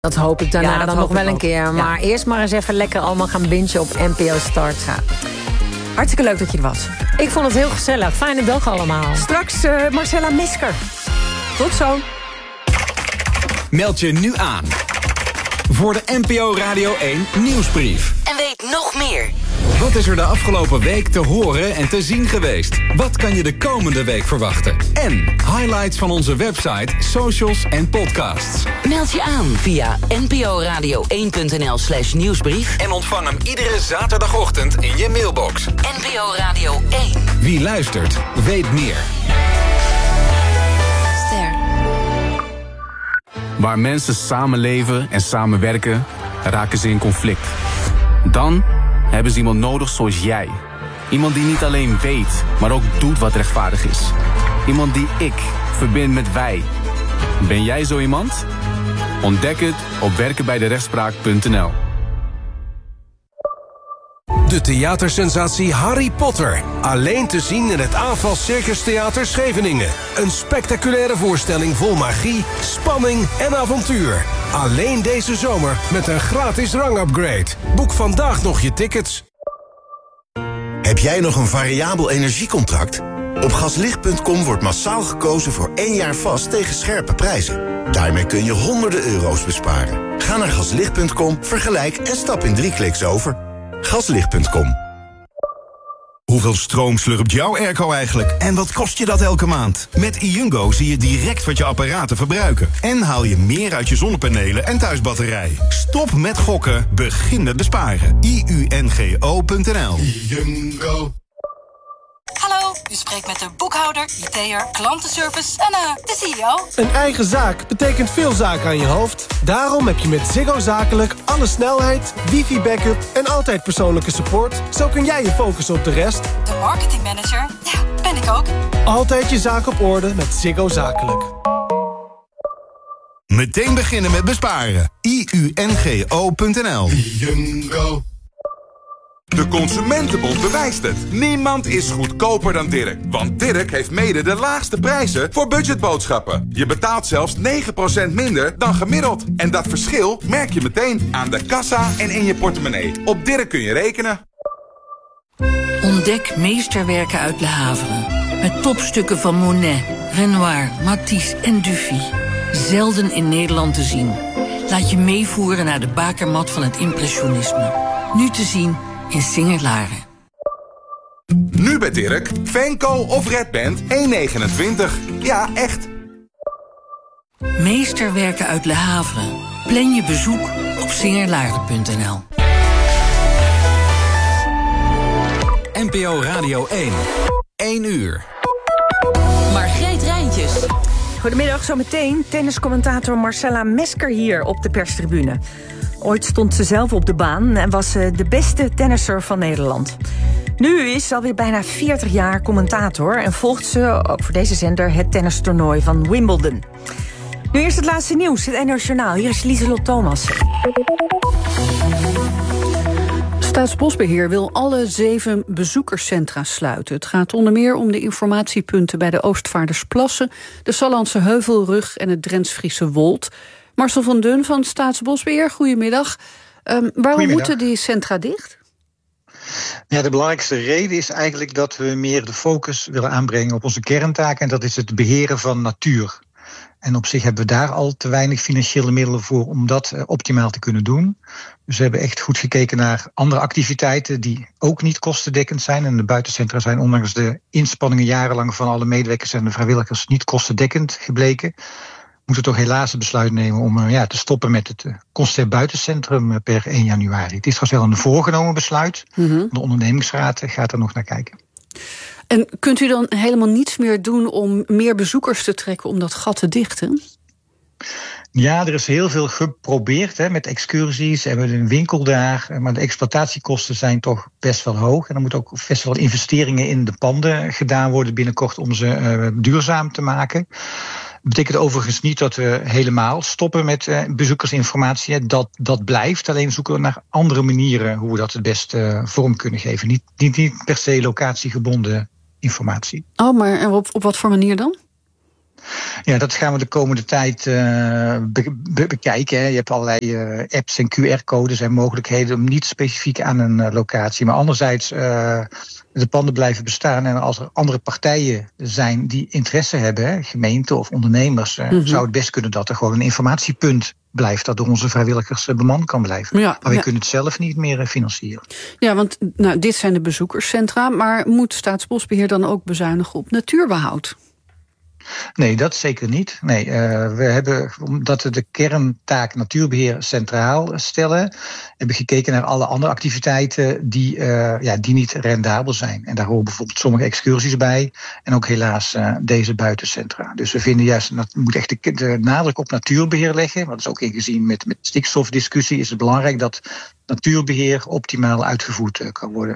Dat hoop ik daarna dan nog wel een keer. Maar eerst maar eens even lekker allemaal gaan bingen op NPO Start. Ja. Hartstikke leuk dat je er was. Ik vond het heel gezellig. Fijne dag allemaal. Straks Marcella Mesker. Tot zo. Meld je nu aan voor de NPO Radio 1 nieuwsbrief. En weet nog meer. Wat is er de afgelopen week te horen en te zien geweest? Wat kan je de komende week verwachten? En highlights van onze website, socials en podcasts. Meld je aan via nporadio1.nl/nieuwsbrief. En ontvang hem iedere zaterdagochtend in je mailbox. NPO Radio 1. Wie luistert, weet meer. Ster. Waar mensen samenleven en samenwerken, raken ze in conflict. Dan hebben ze iemand nodig zoals jij. Iemand die niet alleen weet, maar ook doet wat rechtvaardig is. Iemand die ik verbind met wij. Ben jij zo iemand? Ontdek het op werkenbijderechtspraak.nl. De theatersensatie Harry Potter. Alleen te zien in het Aanval Circus Theater Scheveningen. Een spectaculaire voorstelling vol magie, spanning en avontuur. Alleen deze zomer met een gratis rangupgrade. Boek vandaag nog je tickets. Heb jij nog een variabel energiecontract? Op gaslicht.com wordt massaal gekozen voor 1 jaar vast tegen scherpe prijzen. Daarmee kun je honderden euro's besparen. Ga naar gaslicht.com, vergelijk en stap in 3 kliks over. Gaslicht.com. Hoeveel stroom slurpt jouw airco eigenlijk? En wat kost je dat elke maand? Met iUngo zie je direct wat je apparaten verbruiken. En haal je meer uit je zonnepanelen en thuisbatterij. Stop met gokken, begin met besparen. iUNGO.nl. iUngo. Hallo, u spreekt met de boekhouder, IT'er, klantenservice en de CEO. Een eigen zaak betekent veel zaken aan je hoofd. Daarom heb je met Ziggo Zakelijk alle snelheid, wifi-backup en altijd persoonlijke support. Zo kun jij je focussen op de rest. De marketingmanager, ja, ben ik ook. Altijd je zaak op orde met Ziggo Zakelijk. Meteen beginnen met besparen. iUNGO.nl. iUngo. De Consumentenbond bewijst het. Niemand is goedkoper dan Dirk. Want Dirk heeft mede de laagste prijzen voor budgetboodschappen. Je betaalt zelfs 9% minder dan gemiddeld. En dat verschil merk je meteen aan de kassa en in je portemonnee. Op Dirk kun je rekenen. Ontdek meesterwerken uit Le Havre. Met topstukken van Monet, Renoir, Matisse en Dufy. Zelden in Nederland te zien. Laat je meevoeren naar de bakermat van het impressionisme. Nu te zien in Singer-Laren. Nu bij Dirk, Venco of Red Band 1,29. Ja, echt. Meesterwerken uit Le Havre. Plan je bezoek op singerlaarden.nl. NPO Radio 1. 1 uur. Margreet Rijntjes. Goedemiddag, zometeen tenniscommentator Marcella Mesker hier op de perstribune. Ooit stond ze zelf op de baan en was ze de beste tennisser van Nederland. Nu is ze alweer bijna 40 jaar commentator en volgt ze, ook voor deze zender, het tennistoernooi van Wimbledon. Nu eerst het laatste nieuws, het NOS Journaal. Hier is Lieselot Thomassen. Staatsbosbeheer wil alle 7 bezoekerscentra sluiten. Het gaat onder meer om de informatiepunten bij de Oostvaardersplassen, de Sallandse Heuvelrug en het Drents-Friese Wold. Marcel van Dun van Staatsbosbeheer, goedemiddag. Waarom moeten die centra dicht? Ja, de belangrijkste reden is eigenlijk dat we meer de focus willen aanbrengen op onze kerntaak, en dat is het beheren van natuur. En op zich hebben we daar al te weinig financiële middelen voor om dat optimaal te kunnen doen. Dus we hebben echt goed gekeken naar andere activiteiten die ook niet kostendekkend zijn. En de buitencentra zijn ondanks de inspanningen jarenlang van alle medewerkers en de vrijwilligers niet kostendekkend gebleken. We moeten toch helaas het besluit nemen om te stoppen met het Concept Buitencentrum per 1 januari. Het is trouwens wel een voorgenomen besluit. De ondernemingsraad gaat er nog naar kijken. En kunt u dan helemaal niets meer doen om meer bezoekers te trekken om dat gat te dichten? Ja, er is heel veel geprobeerd met excursies. We hebben een winkel daar, maar de exploitatiekosten zijn toch best wel hoog. En er moeten ook best wel investeringen in de panden gedaan worden binnenkort om ze duurzaam te maken. Dat betekent overigens niet dat we helemaal stoppen met bezoekersinformatie. Dat blijft, alleen zoeken we naar andere manieren hoe we dat het best vorm kunnen geven. Niet per se locatiegebonden informatie. Oh, maar op wat voor manier dan? Ja, dat gaan we de komende tijd bekijken. Hè. Je hebt allerlei apps en QR-codes en mogelijkheden om niet specifiek aan een locatie. Maar anderzijds, de panden blijven bestaan. En als er andere partijen zijn die interesse hebben, hè, gemeenten of ondernemers, zou het best kunnen dat er gewoon een informatiepunt blijft, dat door onze vrijwilligers bemand kan blijven. Ja, maar we kunnen het zelf niet meer financieren. Ja, want dit zijn de bezoekerscentra, maar moet Staatsbosbeheer dan ook bezuinigen op natuurbehoud? Nee, dat zeker niet. Nee, we hebben, omdat we de kerntaak natuurbeheer centraal stellen, hebben gekeken naar alle andere activiteiten die niet rendabel zijn. En daar horen bijvoorbeeld sommige excursies bij en ook helaas deze buitencentra. Dus we vinden juist, we moeten echt de nadruk op natuurbeheer leggen. Wat is ook ingezien met stikstofdiscussie, is het belangrijk dat natuurbeheer optimaal uitgevoerd kan worden.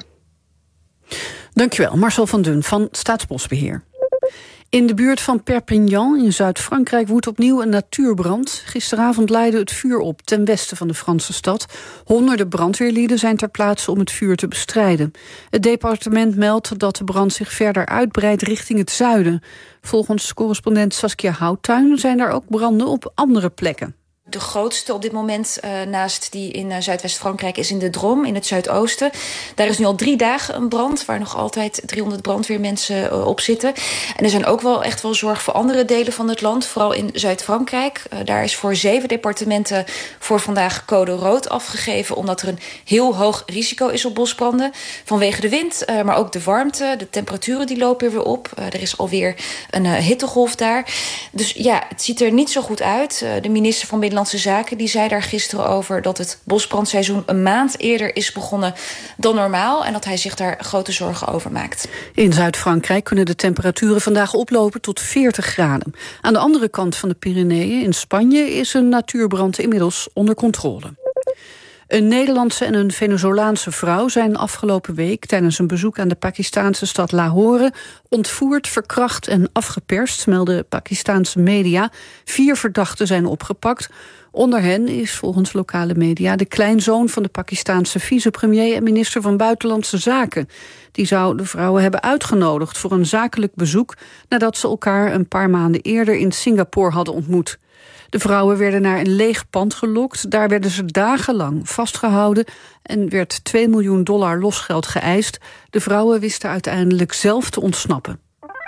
Dankjewel, Marcel van Dun van Staatsbosbeheer. In de buurt van Perpignan in Zuid-Frankrijk woedt opnieuw een natuurbrand. Gisteravond leidde het vuur op ten westen van de Franse stad. Honderden brandweerlieden zijn ter plaatse om het vuur te bestrijden. Het departement meldt dat de brand zich verder uitbreidt richting het zuiden. Volgens correspondent Saskia Houttuin zijn er ook branden op andere plekken. De grootste op dit moment, naast die in Zuidwest-Frankrijk, is in de Drôme, in het zuidoosten. Daar is nu al 3 dagen een brand, waar nog altijd 300 brandweermensen op zitten. En er zijn ook wel echt wel zorg voor andere delen van het land, vooral in Zuid-Frankrijk. Daar is voor 7 departementen voor vandaag code rood afgegeven, omdat er een heel hoog risico is op bosbranden. Vanwege de wind, maar ook de warmte, de temperaturen die lopen weer op. Er is alweer een hittegolf daar. Dus ja, het ziet er niet zo goed uit. De minister van Binnenlandse Zaken die zei daar gisteren over dat het bosbrandseizoen een maand eerder is begonnen dan normaal en dat hij zich daar grote zorgen over maakt. In Zuid-Frankrijk kunnen de temperaturen vandaag oplopen tot 40 graden. Aan de andere kant van de Pyreneeën, in Spanje, is een natuurbrand inmiddels onder controle. Een Nederlandse en een Venezolaanse vrouw zijn afgelopen week tijdens een bezoek aan de Pakistaanse stad Lahore ontvoerd, verkracht en afgeperst, melden Pakistaanse media. 4 verdachten zijn opgepakt. Onder hen is volgens lokale media de kleinzoon van de Pakistaanse vicepremier en minister van Buitenlandse Zaken. Die zou de vrouwen hebben uitgenodigd voor een zakelijk bezoek nadat ze elkaar een paar maanden eerder in Singapore hadden ontmoet. De vrouwen werden naar een leeg pand gelokt. Daar werden ze dagenlang vastgehouden en werd $2 miljoen losgeld geëist. De vrouwen wisten uiteindelijk zelf te ontsnappen.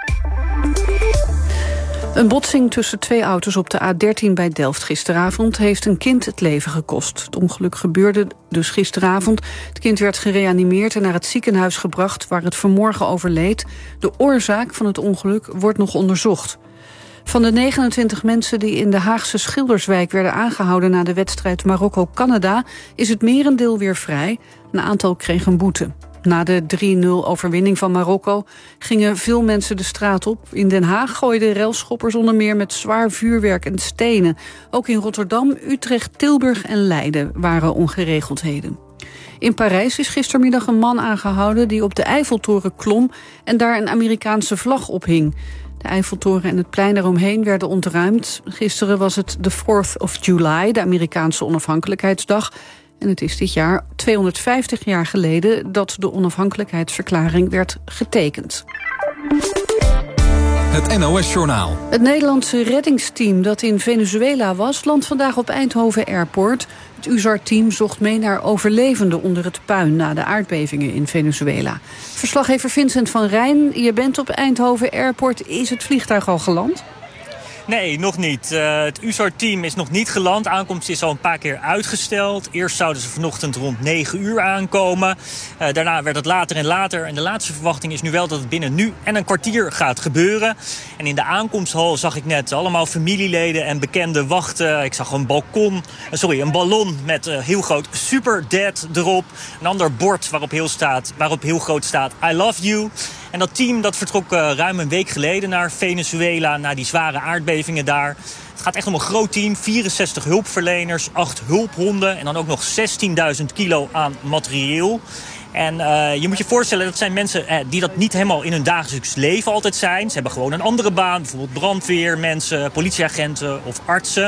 Een botsing tussen 2 auto's op de A13 bij Delft gisteravond heeft een kind het leven gekost. Het ongeluk gebeurde dus gisteravond. Het kind werd gereanimeerd en naar het ziekenhuis gebracht waar het vanmorgen overleed. De oorzaak van het ongeluk wordt nog onderzocht. Van de 29 mensen die in de Haagse Schilderswijk werden aangehouden na de wedstrijd Marokko-Canada is het merendeel weer vrij. Een aantal kreeg een boete. Na de 3-0-overwinning van Marokko gingen veel mensen de straat op. In Den Haag gooiden relschoppers onder meer met zwaar vuurwerk en stenen. Ook in Rotterdam, Utrecht, Tilburg en Leiden waren ongeregeldheden. In Parijs is gistermiddag een man aangehouden die op de Eiffeltoren klom en daar een Amerikaanse vlag ophing. De Eiffeltoren en het plein eromheen werden ontruimd. Gisteren was het de 4th of July, de Amerikaanse onafhankelijkheidsdag. En het is dit jaar 250 jaar geleden dat de onafhankelijkheidsverklaring werd getekend. Het NOS-journaal. Het Nederlandse reddingsteam dat in Venezuela was, landt vandaag op Eindhoven Airport. Het USAR-team zocht mee naar overlevenden onder het puin na de aardbevingen in Venezuela. Verslaggever Vincent van Rijn, je bent op Eindhoven Airport. Is het vliegtuig al geland? Nee, nog niet. Het USAR-team is nog niet geland. Aankomst is al een paar keer uitgesteld. Eerst zouden ze vanochtend rond 9 uur aankomen. Daarna werd het later en later. En de laatste verwachting is nu wel dat het binnen nu en een kwartier gaat gebeuren. En in de aankomsthal zag ik net allemaal familieleden en bekenden wachten. Ik zag een ballon met heel groot Super Dad erop. Een ander bord waarop heel groot staat I love you. En dat team dat vertrok ruim een week geleden naar Venezuela, na die zware aardbevingen daar. Het gaat echt om een groot team, 64 hulpverleners, 8 hulphonden en dan ook nog 16.000 kilo aan materieel. En je moet je voorstellen, dat zijn mensen die dat niet helemaal in hun dagelijks leven altijd zijn. Ze hebben gewoon een andere baan, bijvoorbeeld brandweermensen, politieagenten of artsen.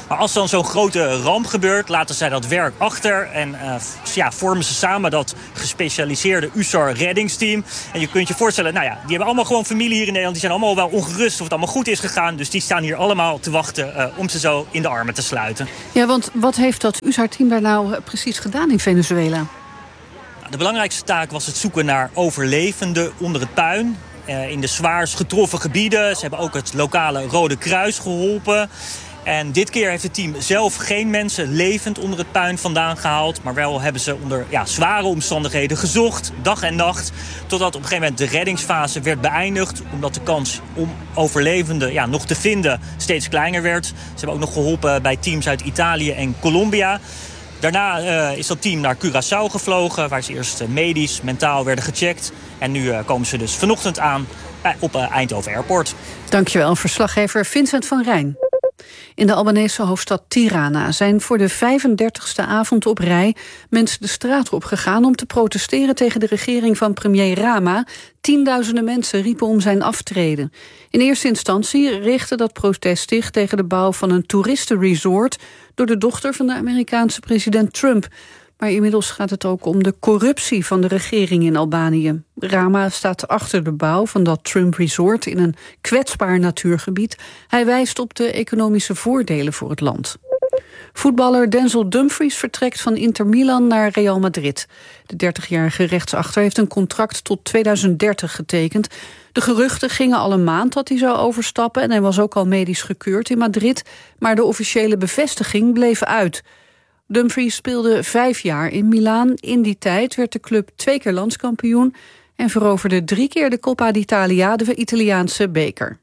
Maar als dan zo'n grote ramp gebeurt, laten zij dat werk achter en vormen ze samen dat gespecialiseerde USAR-reddingsteam. En je kunt je voorstellen, die hebben allemaal gewoon familie hier in Nederland. Die zijn allemaal wel ongerust of het allemaal goed is gegaan. Dus die staan hier allemaal te wachten om ze zo in de armen te sluiten. Ja, want wat heeft dat USAR-team daar nou precies gedaan in Venezuela? De belangrijkste taak was het zoeken naar overlevenden onder het puin. In de zwaarst getroffen gebieden. Ze hebben ook het lokale Rode Kruis geholpen. En dit keer heeft het team zelf geen mensen levend onder het puin vandaan gehaald. Maar wel hebben ze onder zware omstandigheden gezocht, dag en nacht. Totdat op een gegeven moment de reddingsfase werd beëindigd. Omdat de kans om overlevenden nog te vinden steeds kleiner werd. Ze hebben ook nog geholpen bij teams uit Italië en Colombia. Daarna is dat team naar Curaçao gevlogen, waar ze eerst medisch, mentaal werden gecheckt. En nu komen ze dus vanochtend aan op Eindhoven Airport. Dankjewel, verslaggever Vincent van Rijn. In de Albanese hoofdstad Tirana zijn voor de 35e avond op rij mensen de straat op gegaan om te protesteren tegen de regering van premier Rama. Tienduizenden mensen riepen om zijn aftreden. In eerste instantie richtte dat protest zich tegen de bouw van een toeristenresort door de dochter van de Amerikaanse president Trump. Maar inmiddels gaat het ook om de corruptie van de regering in Albanië. Rama staat achter de bouw van dat Trump Resort in een kwetsbaar natuurgebied. Hij wijst op de economische voordelen voor het land. Voetballer Denzel Dumfries vertrekt van Inter Milan naar Real Madrid. De 30-jarige rechtsachter heeft een contract tot 2030 getekend. De geruchten gingen al een maand dat hij zou overstappen en hij was ook al medisch gekeurd in Madrid, maar de officiële bevestiging bleef uit. Dumfries speelde 5 jaar in Milaan. In die tijd werd de club 2 keer landskampioen en veroverde 3 keer de Coppa d'Italia, de Italiaanse beker.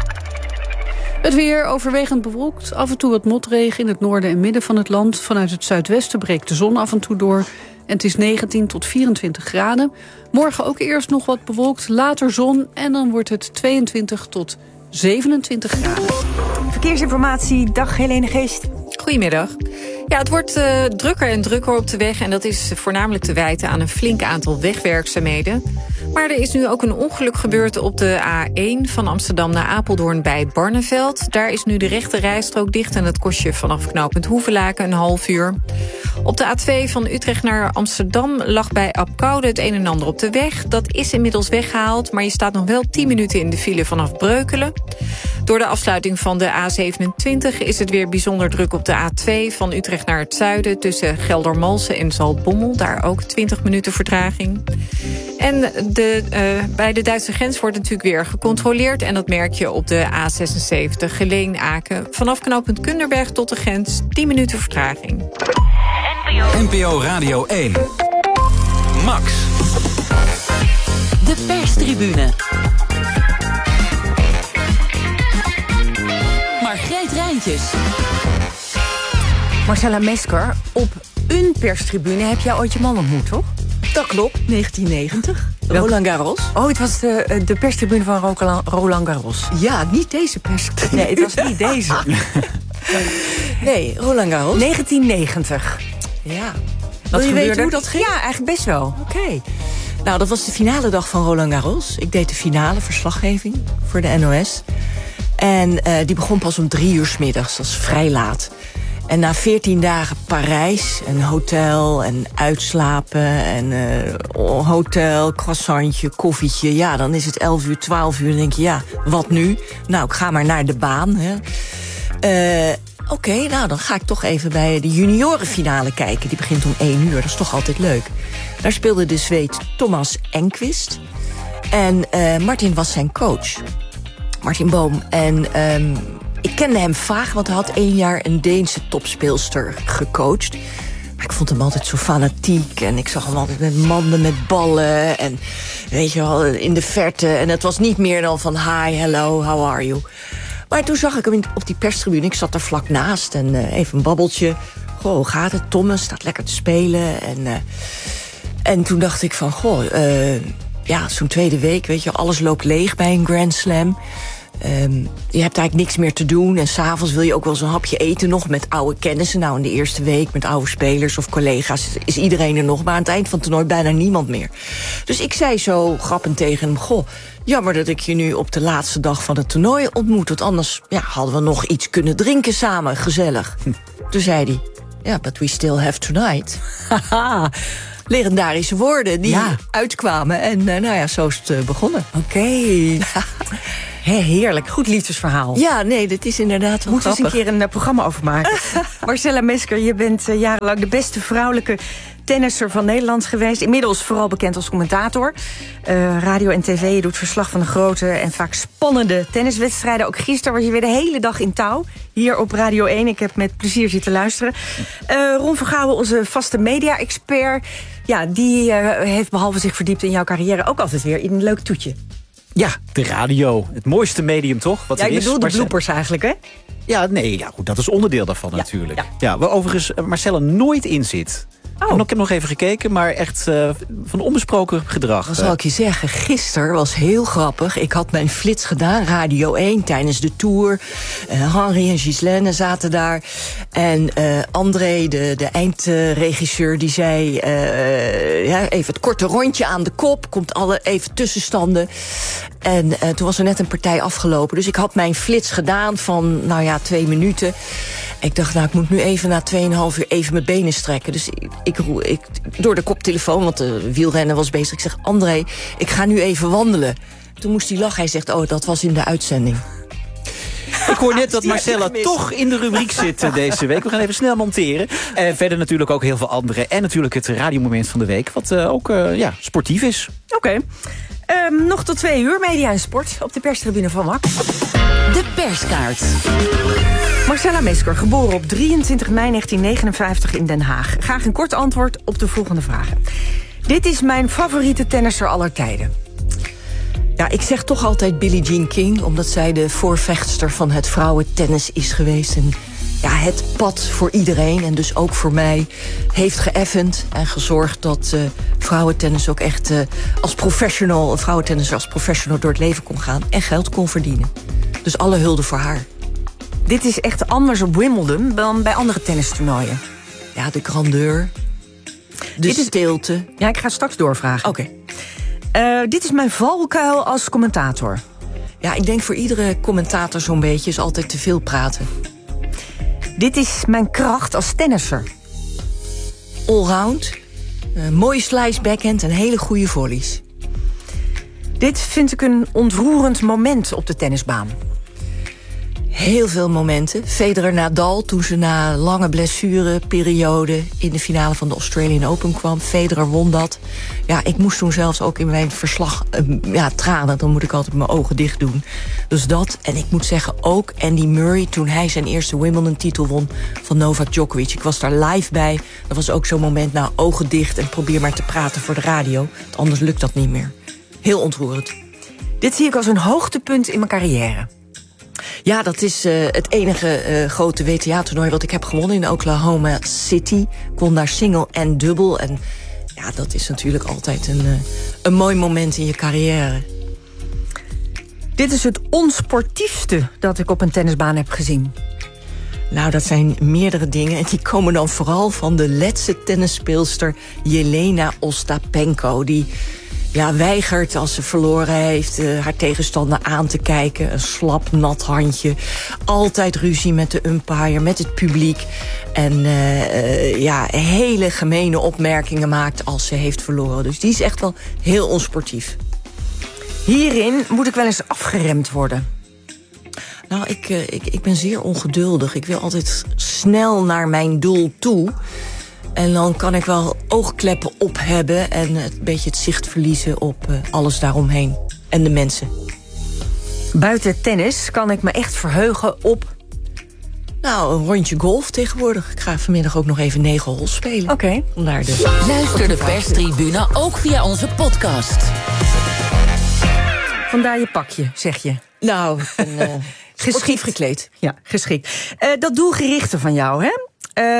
Het weer overwegend bewolkt, af en toe wat motregen in het noorden en midden van het land. Vanuit het zuidwesten breekt de zon af en toe door. En het is 19 tot 24 graden. Morgen ook eerst nog wat bewolkt, later zon en dan wordt het 22 tot 27 graden. Verkeersinformatie, dag Helene Geest. Goedemiddag. Ja, het wordt drukker en drukker op de weg en dat is voornamelijk te wijten aan een flink aantal wegwerkzaamheden. Maar er is nu ook een ongeluk gebeurd op de A1 van Amsterdam naar Apeldoorn bij Barneveld. Daar is nu de rechte rijstrook dicht en dat kost je vanaf knooppunt Hoevelaken een half uur. Op de A2 van Utrecht naar Amsterdam lag bij Apkoude het een en ander op de weg. Dat is inmiddels weggehaald, maar je staat nog wel 10 minuten in de file vanaf Breukelen. Door de afsluiting van de A27 is het weer bijzonder druk op de A2 van Utrecht naar het zuiden tussen Geldermalsen en Zaltbommel. Daar ook 20 minuten vertraging. En bij de Duitse grens wordt natuurlijk weer gecontroleerd. En dat merk je op de A76 Geleen-Aken. Vanaf knooppunt Kunderberg tot de grens 10 minuten vertraging. NPO Radio 1. Max. De perstribune. Margreet Rijntjes. Marcella Mesker, op een perstribune heb jij ooit je man ontmoet, toch? Dat klopt, 1990. Roland Garros. Oh, het was de perstribune van Roland Garros. Ja, niet deze perstribune. Nee, het was niet deze. Nee, Roland Garros. 1990. Ja. Wil je weten hoe dat ging? Ja, eigenlijk best wel. Oké. Nou, dat was de finale dag van Roland Garros. Ik deed de finale verslaggeving voor de NOS. En die begon pas om 3 uur 's middags. Dat is vrij laat. En na 14 dagen Parijs, een hotel en uitslapen en hotel, croissantje, koffietje. Ja, dan is het 11 uur, 12 uur en denk je, ja, wat nu? Nou, ik ga maar naar de baan. Oké, nou, dan ga ik toch even bij de juniorenfinale kijken. Die begint om 1 uur, dat is toch altijd leuk. Daar speelde de Zweed Thomas Enqvist. En Martin was zijn coach. Martin Boom. En ik kende hem vaag, want hij had 1 jaar een Deense topspeelster gecoacht. Maar ik vond hem altijd zo fanatiek. En ik zag hem altijd met mannen met ballen. En weet je wel, in de verte. En het was niet meer dan van hi, hello, how are you? Maar toen zag ik hem op die perstribune. Ik zat er vlak naast en even een babbeltje. Goh, hoe gaat het? Thomas staat lekker te spelen. En toen dacht ik van, ja, zo'n tweede week, weet je, alles loopt leeg bij een Grand Slam. je hebt eigenlijk niks meer te doen. En 's avonds wil je ook wel eens een hapje eten nog met oude kennissen. Nou, in de eerste week met oude spelers of collega's is iedereen er nog. Maar aan het eind van het toernooi bijna niemand meer. Dus ik zei zo grappend tegen hem... Goh, jammer dat ik je nu op de laatste dag van het toernooi ontmoet. Want anders hadden we nog iets kunnen drinken samen, gezellig. Toen zei hij... Ja, but we still have tonight. Haha. Legendarische woorden die uitkwamen. En zo is het begonnen. Oké. Heerlijk, goed liefdesverhaal. Ja, nee, dat is inderdaad wel Moeten we eens grappig. een keer een programma over maken. Marcella Mesker, je bent jarenlang de beste vrouwelijke tennisser van Nederland geweest. Inmiddels vooral bekend als commentator. Radio en tv, je doet verslag van de grote en vaak spannende tenniswedstrijden. Ook gisteren was je weer de hele dag in touw. Hier op Radio 1. Ik heb met plezier zitten luisteren. Ron Vergouwen, onze vaste media-expert. Ja, die heeft behalve zich verdiept in jouw carrière ook altijd weer in een leuk toetje. Ja, de radio. Het mooiste medium, toch? Wat ja, ik bedoel de bloopers eigenlijk, hè? Ja, nee, goed, dat is onderdeel daarvan natuurlijk. Ja, waar overigens Marcella nooit in zit. Ik heb nog even gekeken, maar echt van onbesproken gedrag. Dan zal ik je zeggen, gisteren was heel grappig. Ik had mijn flits gedaan, Radio 1, tijdens de tour. Henri en Ghislaine zaten daar. En André, de eindregisseur, die zei... even het korte rondje aan de kop. Komt alle even tussenstanden. En toen was er net een partij afgelopen. Dus ik had mijn flits gedaan van, 2 minuten. Ik dacht, ik moet nu even na 2,5 uur even mijn benen strekken. Dus ik door de koptelefoon, want de wielrennen was bezig. Ik zeg, André, ik ga nu even wandelen. Toen moest hij lachen. Hij zegt, dat was in de uitzending. Ik hoor net dat Marcella toch in de rubriek zit deze week. We gaan even snel monteren. Verder natuurlijk ook heel veel andere. En natuurlijk het radiomoment van de week. Wat ook sportief is. Oké. Nog tot 2 uur media en sport op de perstribune van WAK. De perskaart. Marcella Mesker, geboren op 23 mei 1959 in Den Haag. Graag een kort antwoord op de volgende vragen. Dit is mijn favoriete tennisser aller tijden. Ja, ik zeg toch altijd Billie Jean King, omdat zij de voorvechtster van het vrouwentennis is geweest. En het pad voor iedereen, en dus ook voor mij, heeft geëffend en gezorgd dat vrouwentennis ook echt als professional door het leven kon gaan en geld kon verdienen. Dus alle hulde voor haar. Dit is echt anders op Wimbledon dan bij andere tennistoernooien. Ja, de grandeur, stilte. Ja, ik ga straks doorvragen. Oké. Dit is mijn valkuil als commentator. Ja, ik denk voor iedere commentator zo'n beetje is altijd te veel praten. Dit is mijn kracht als tennisser. Allround, mooie slice backhand en hele goede volleys. Dit vind ik een ontroerend moment op de tennisbaan. Heel veel momenten. Federer-Nadal, toen ze na lange blessureperiode in de finale van de Australian Open kwam. Federer won dat. Ja, ik moest toen zelfs ook in mijn verslag tranen. Dan moet ik altijd mijn ogen dicht doen. Dus dat. En ik moet zeggen ook Andy Murray, toen hij zijn eerste Wimbledon-titel won van Novak Djokovic. Ik was daar live bij. Dat was ook zo'n moment, ogen dicht en probeer maar te praten voor de radio. Want anders lukt dat niet meer. Heel ontroerend. Dit zie ik als een hoogtepunt in mijn carrière. Ja, dat is het enige grote WTA-toernooi wat ik heb gewonnen in Oklahoma City. Ik won daar single en dubbel. En ja, dat is natuurlijk altijd een mooi moment in je carrière. Dit is het onsportiefste dat ik op een tennisbaan heb gezien. Nou, dat zijn meerdere dingen. En die komen dan vooral van de Letse tennisspeelster Jelena Ostapenko. Die weigert als ze verloren heeft haar tegenstander aan te kijken. Een slap, nat handje. Altijd ruzie met de umpire, met het publiek. En hele gemene opmerkingen maakt als ze heeft verloren. Dus die is echt wel heel onsportief. Hierin moet ik wel eens afgeremd worden. Nou, ik ben zeer ongeduldig. Ik wil altijd snel naar mijn doel toe. En dan kan ik wel oogkleppen op hebben en een beetje het zicht verliezen op alles daaromheen. En de mensen. Buiten tennis kan ik me echt verheugen op... Nou, een rondje golf tegenwoordig. Ik ga vanmiddag ook nog even 9 holes spelen. Oké. Luister de perstribune ook via onze podcast. Vandaar je pakje, zeg je. Nou, geschikt gekleed. Ja, geschikt. Dat doelgerichte van jou, hè?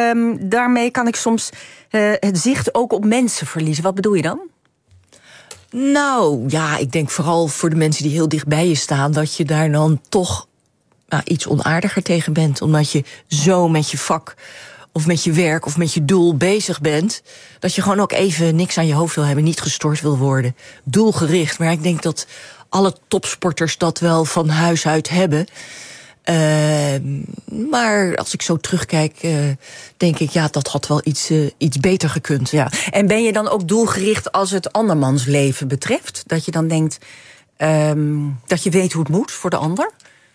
Daarmee kan ik soms het zicht ook op mensen verliezen. Wat bedoel je dan? Nou, ja, ik denk vooral voor de mensen die heel dicht bij je staan, dat je daar dan toch iets onaardiger tegen bent. Omdat je zo met je vak of met je werk of met je doel bezig bent, dat je gewoon ook even niks aan je hoofd wil hebben, niet gestoord wil worden. Doelgericht. Maar ik denk dat alle topsporters dat wel van huis uit hebben. Maar als ik zo terugkijk, denk ik, ja, dat had wel iets beter gekund. Ja. En ben je dan ook doelgericht als het andermans leven betreft? Dat je dan denkt dat je weet hoe het moet voor de ander?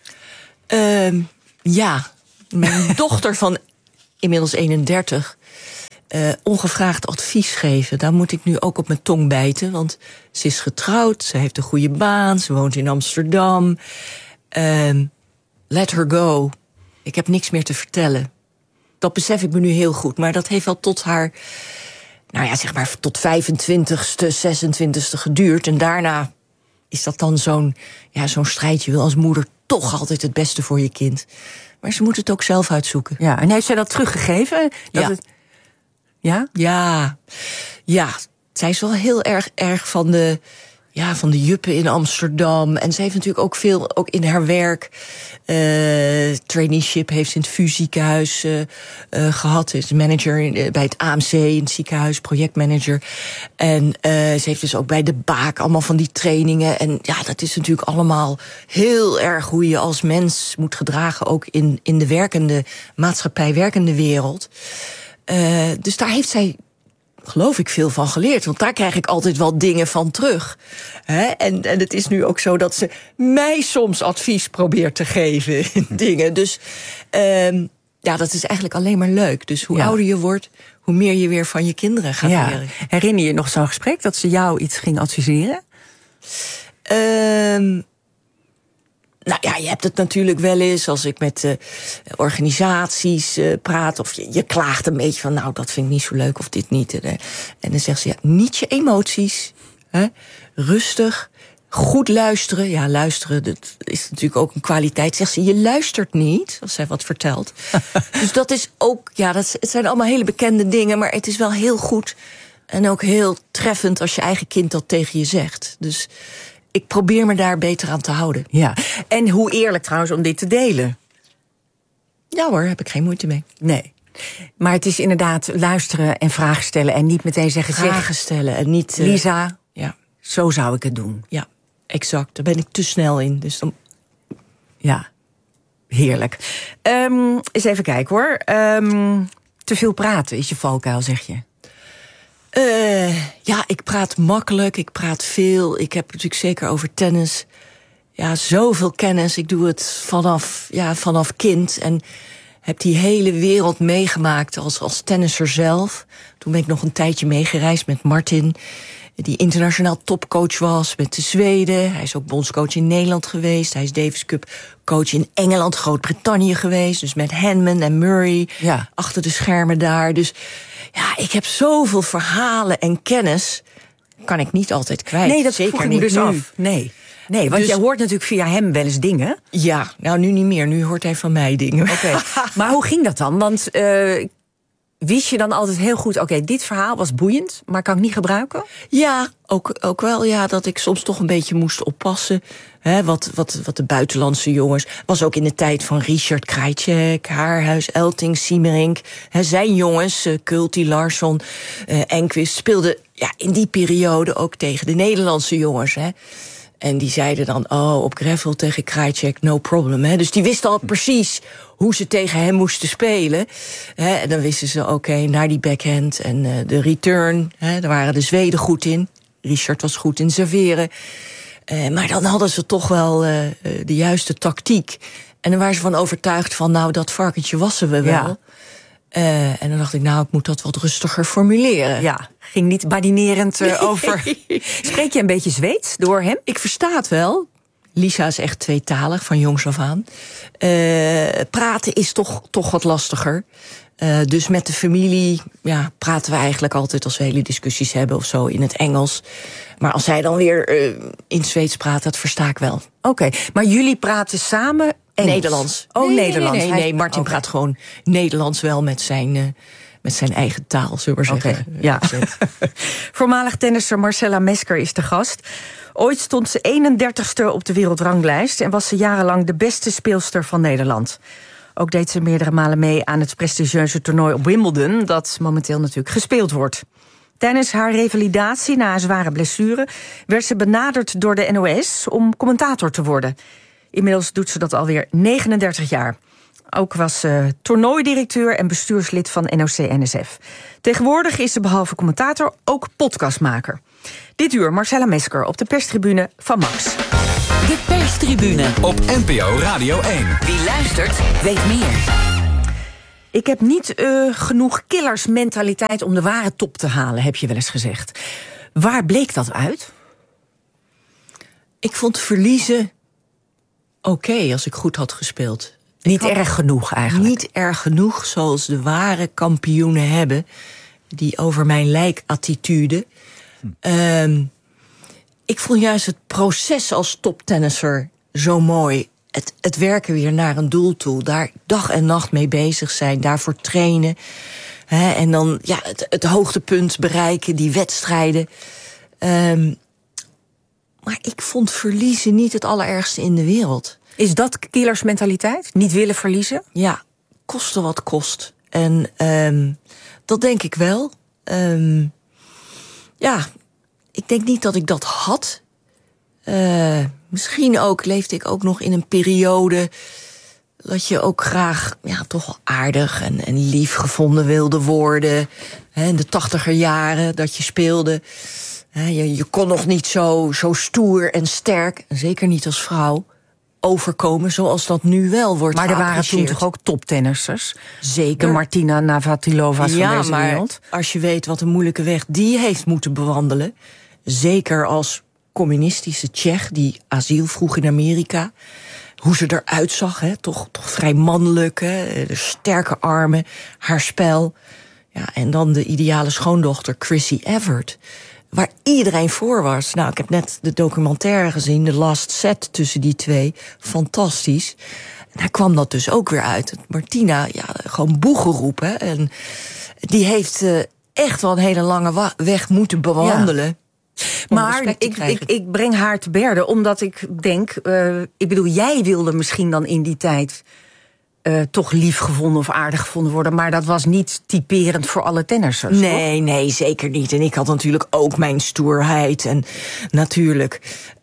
Ja. Mijn dochter van inmiddels 31... ongevraagd advies geven. Daar moet ik nu ook op mijn tong bijten. Want ze is getrouwd, ze heeft een goede baan, ze woont in Amsterdam. Let her go. Ik heb niks meer te vertellen. Dat besef ik me nu heel goed. Maar dat heeft wel tot haar, nou ja, zeg maar tot 25ste, 26ste geduurd. En daarna is dat dan zo'n strijdje. Je wil als moeder toch altijd het beste voor je kind. Maar ze moet het ook zelf uitzoeken. Ja, en heeft zij dat teruggegeven? Ja, zij is wel heel erg van de juppen in Amsterdam. En ze heeft natuurlijk ook veel, ook in haar werk, traineeship heeft ze in het VU ziekenhuis gehad. Ze is manager bij het AMC in het ziekenhuis, projectmanager. En ze heeft dus ook bij de Baak allemaal van die trainingen. En ja, dat is natuurlijk allemaal heel erg hoe je als mens moet gedragen, ook in de werkende maatschappij, werkende wereld. Dus daar heeft zij, geloof ik, veel van geleerd. Want daar krijg ik altijd wel dingen van terug. En het is nu ook zo dat ze mij soms advies probeert te geven in dingen. Dus dat is eigenlijk alleen maar leuk. Dus hoe ouder je wordt, hoe meer je weer van je kinderen gaat leren. Herinner je nog zo'n gesprek dat ze jou iets ging adviseren? Nou ja, je hebt het natuurlijk wel eens als ik met organisaties praat, of je klaagt een beetje van, nou, dat vind ik niet zo leuk of dit niet. En dan zegt ze, ja, niet je emoties. Rustig, goed luisteren. Ja, luisteren, dat is natuurlijk ook een kwaliteit. Zegt ze, je luistert niet als zij wat vertelt. Dus dat is ook, het zijn allemaal hele bekende dingen, maar het is wel heel goed en ook heel treffend als je eigen kind dat tegen je zegt. Dus ik probeer me daar beter aan te houden. Ja. En hoe eerlijk trouwens om dit te delen? Ja hoor, heb ik geen moeite mee. Nee. Maar het is inderdaad luisteren en vragen stellen en niet meteen zeggen, vragen stellen en niet Lisa, zo zou ik het doen. Ja, exact. Daar ben ik te snel in. Dus dan... Ja, heerlijk. Eens even kijken hoor. Te veel praten is je valkuil, zeg je. Ik praat makkelijk, ik praat veel. Ik heb natuurlijk zeker over tennis. Ja, zoveel kennis. Ik doe het vanaf kind. En heb die hele wereld meegemaakt als tennisser zelf. Toen ben ik nog een tijdje meegereisd met Martin, die internationaal topcoach was met de Zweden. Hij is ook bondscoach in Nederland geweest. Hij is Davis Cup coach in Engeland, Groot-Brittannië geweest. Dus met Henman en Murray achter de schermen daar. Dus ja, ik heb zoveel verhalen en kennis. Kan ik niet altijd kwijt. Nee, dat zeker vroeg ik niet me dus nu. af. Nee, want dus jij hoort natuurlijk via hem wel eens dingen. Ja, nou nu niet meer. Nu hoort hij van mij dingen. Oké. Maar hoe ging dat dan? Want wist je dan altijd heel goed, oké, dit verhaal was boeiend, maar kan ik niet gebruiken? Ja, ook wel, dat ik soms toch een beetje moest oppassen. Wat de buitenlandse jongens. Was ook in de tijd van Richard Krajicek, Haarhuis, Elting, Siemerink. Zijn jongens, Kulti, Larsson, Enquist, speelden in die periode ook tegen de Nederlandse jongens. En die zeiden dan, op gravel tegen Krajicek, no problem. Dus die wisten al precies hoe ze tegen hem moesten spelen. En dan wisten ze, oké, naar die backhand en de return. Daar waren de Zweden goed in. Richard was goed in serveren. Maar dan hadden ze toch wel de juiste tactiek. En dan waren ze van overtuigd van, nou, dat varkentje wassen we wel. Ja. En dan dacht ik, nou, ik moet dat wat rustiger formuleren. Ja, ging niet badinerend over. Spreek je een beetje Zweeds door hem? Ik versta het wel. Lisa is echt tweetalig, van jongs af aan. Praten is toch wat lastiger. Dus met de familie praten we eigenlijk altijd als we hele discussies hebben of zo in het Engels. Maar als hij dan weer in Zweeds praat, dat versta ik wel. Oké, maar jullie praten samen Engels? Nederlands. Oh, nee, Nederlands. Nee, Martin praat gewoon Nederlands wel met zijn met zijn eigen taal, zullen we maar zeggen. Okay, ja. Voormalig tennisser Marcella Mesker is de gast. Ooit stond ze 31ste op de wereldranglijst en was ze jarenlang de beste speelster van Nederland. Ook deed ze meerdere malen mee aan het prestigieuze toernooi op Wimbledon, dat momenteel natuurlijk gespeeld wordt. Tijdens haar revalidatie na een zware blessure werd ze benaderd door de NOS om commentator te worden. Inmiddels doet ze dat alweer 39 jaar. Ook was ze toernooidirecteur en bestuurslid van NOC-NSF. Tegenwoordig is ze behalve commentator ook podcastmaker. Dit uur Marcella Mesker op de perstribune van Max. De perstribune op NPO Radio 1. Wie luistert, weet meer. Ik heb niet genoeg killersmentaliteit om de ware top te halen, heb je wel eens gezegd. Waar bleek dat uit? Ik vond verliezen oké, als ik goed had gespeeld. Niet erg genoeg eigenlijk? Niet erg genoeg, zoals de ware kampioenen hebben. Die over mijn lijk-attitude. Ik vond juist het proces als toptennisser zo mooi. Het werken weer naar een doel toe. Daar dag en nacht mee bezig zijn. Daarvoor trainen. En dan het hoogtepunt bereiken. Die wedstrijden. Maar ik vond verliezen niet het allerergste in de wereld. Is dat killersmentaliteit? Niet willen verliezen? Ja, koste wat kost. En dat denk ik wel. Ik denk niet dat ik dat had. Misschien ook leefde ik ook nog in een periode dat je ook graag toch wel aardig en lief gevonden wilde worden. In de 80er jaren dat je speelde. Je kon nog niet zo stoer en sterk, zeker niet als vrouw, overkomen zoals dat nu wel wordt. Maar er waren toen toch ook toptennissers? Zeker. De Martina Navratilova's van deze wereld. Als je weet wat een moeilijke weg die heeft moeten bewandelen, zeker als communistische Tsjech die asiel vroeg in Amerika, hoe ze eruit zag, toch vrij mannelijk, de sterke armen, haar spel. Ja, en dan de ideale schoondochter Chrissy Evert, waar iedereen voor was. Nou, ik heb net de documentaire gezien, The Last Set tussen die twee. Fantastisch. En daar kwam dat dus ook weer uit. Martina, gewoon boegeroep, hè. En die heeft echt wel een hele lange weg moeten bewandelen. Ja. Maar ik breng haar te berde, omdat ik denk, jij wilde misschien dan in die tijd toch lief gevonden of aardig gevonden worden, maar dat was niet typerend voor alle tennissers. Nee, zeker niet. En ik had natuurlijk ook mijn stoerheid en natuurlijk.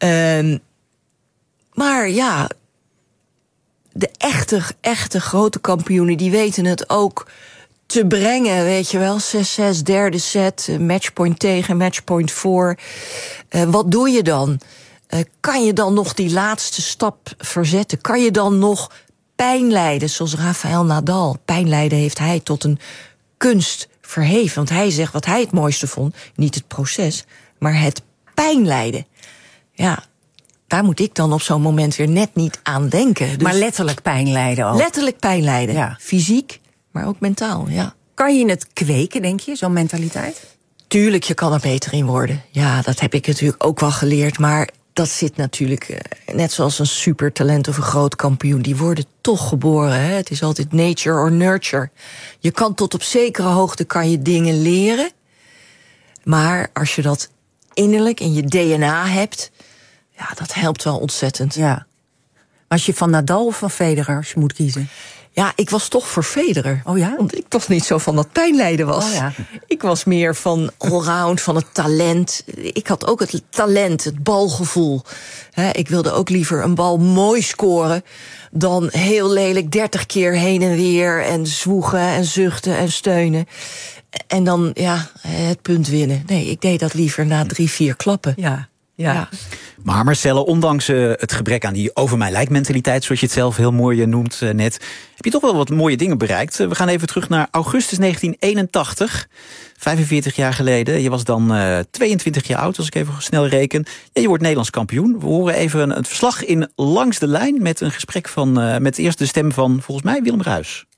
Maar ja, de echte grote kampioenen, die weten het ook te brengen, weet je wel. 6-6, derde set, matchpoint tegen, matchpoint voor. Wat doe je dan? Kan je dan nog die laatste stap verzetten? Kan je dan nog pijn lijden, zoals Rafael Nadal? Pijn lijden heeft hij tot een kunst verheven. Want hij zegt wat hij het mooiste vond, niet het proces, maar het pijn lijden. Ja, daar moet ik dan op zo'n moment weer net niet aan denken. Dus maar letterlijk pijn lijden ook? Letterlijk pijn lijden. Ja. Fysiek, maar ook mentaal, ja. Kan je het kweken, denk je, zo'n mentaliteit? Tuurlijk, je kan er beter in worden. Ja, dat heb ik natuurlijk ook wel geleerd. Maar dat zit natuurlijk, net zoals een supertalent of een groot kampioen, die worden toch geboren. Hè? Het is altijd nature or nurture. Je kan tot op zekere hoogte kan je dingen leren. Maar als je dat innerlijk in je DNA hebt, ja, dat helpt wel ontzettend. Ja. Was je van Nadal of van Federer, als je moet kiezen? Ja, ik was toch voor Federer. Oh ja? Want ik toch niet zo van dat pijnlijden was. Oh ja. Ik was meer van allround, van het talent. Ik had ook het talent, het balgevoel. Ik wilde ook liever een bal mooi scoren dan heel lelijk 30 keer heen en weer en zwoegen en zuchten en steunen. En dan, het punt winnen. Nee, ik deed dat liever na 3-4 klappen. Ja. Maar Marcella, ondanks het gebrek aan die over mijn lijk mentaliteit, zoals je het zelf heel mooi noemt net, heb je toch wel wat mooie dingen bereikt. We gaan even terug naar augustus 1981, 45 jaar geleden. Je was dan 22 jaar oud, als ik even snel reken. Ja, je wordt Nederlands kampioen. We horen even een verslag in Langs de Lijn met een gesprek met eerst de stem van, volgens mij, Willem Ruijs.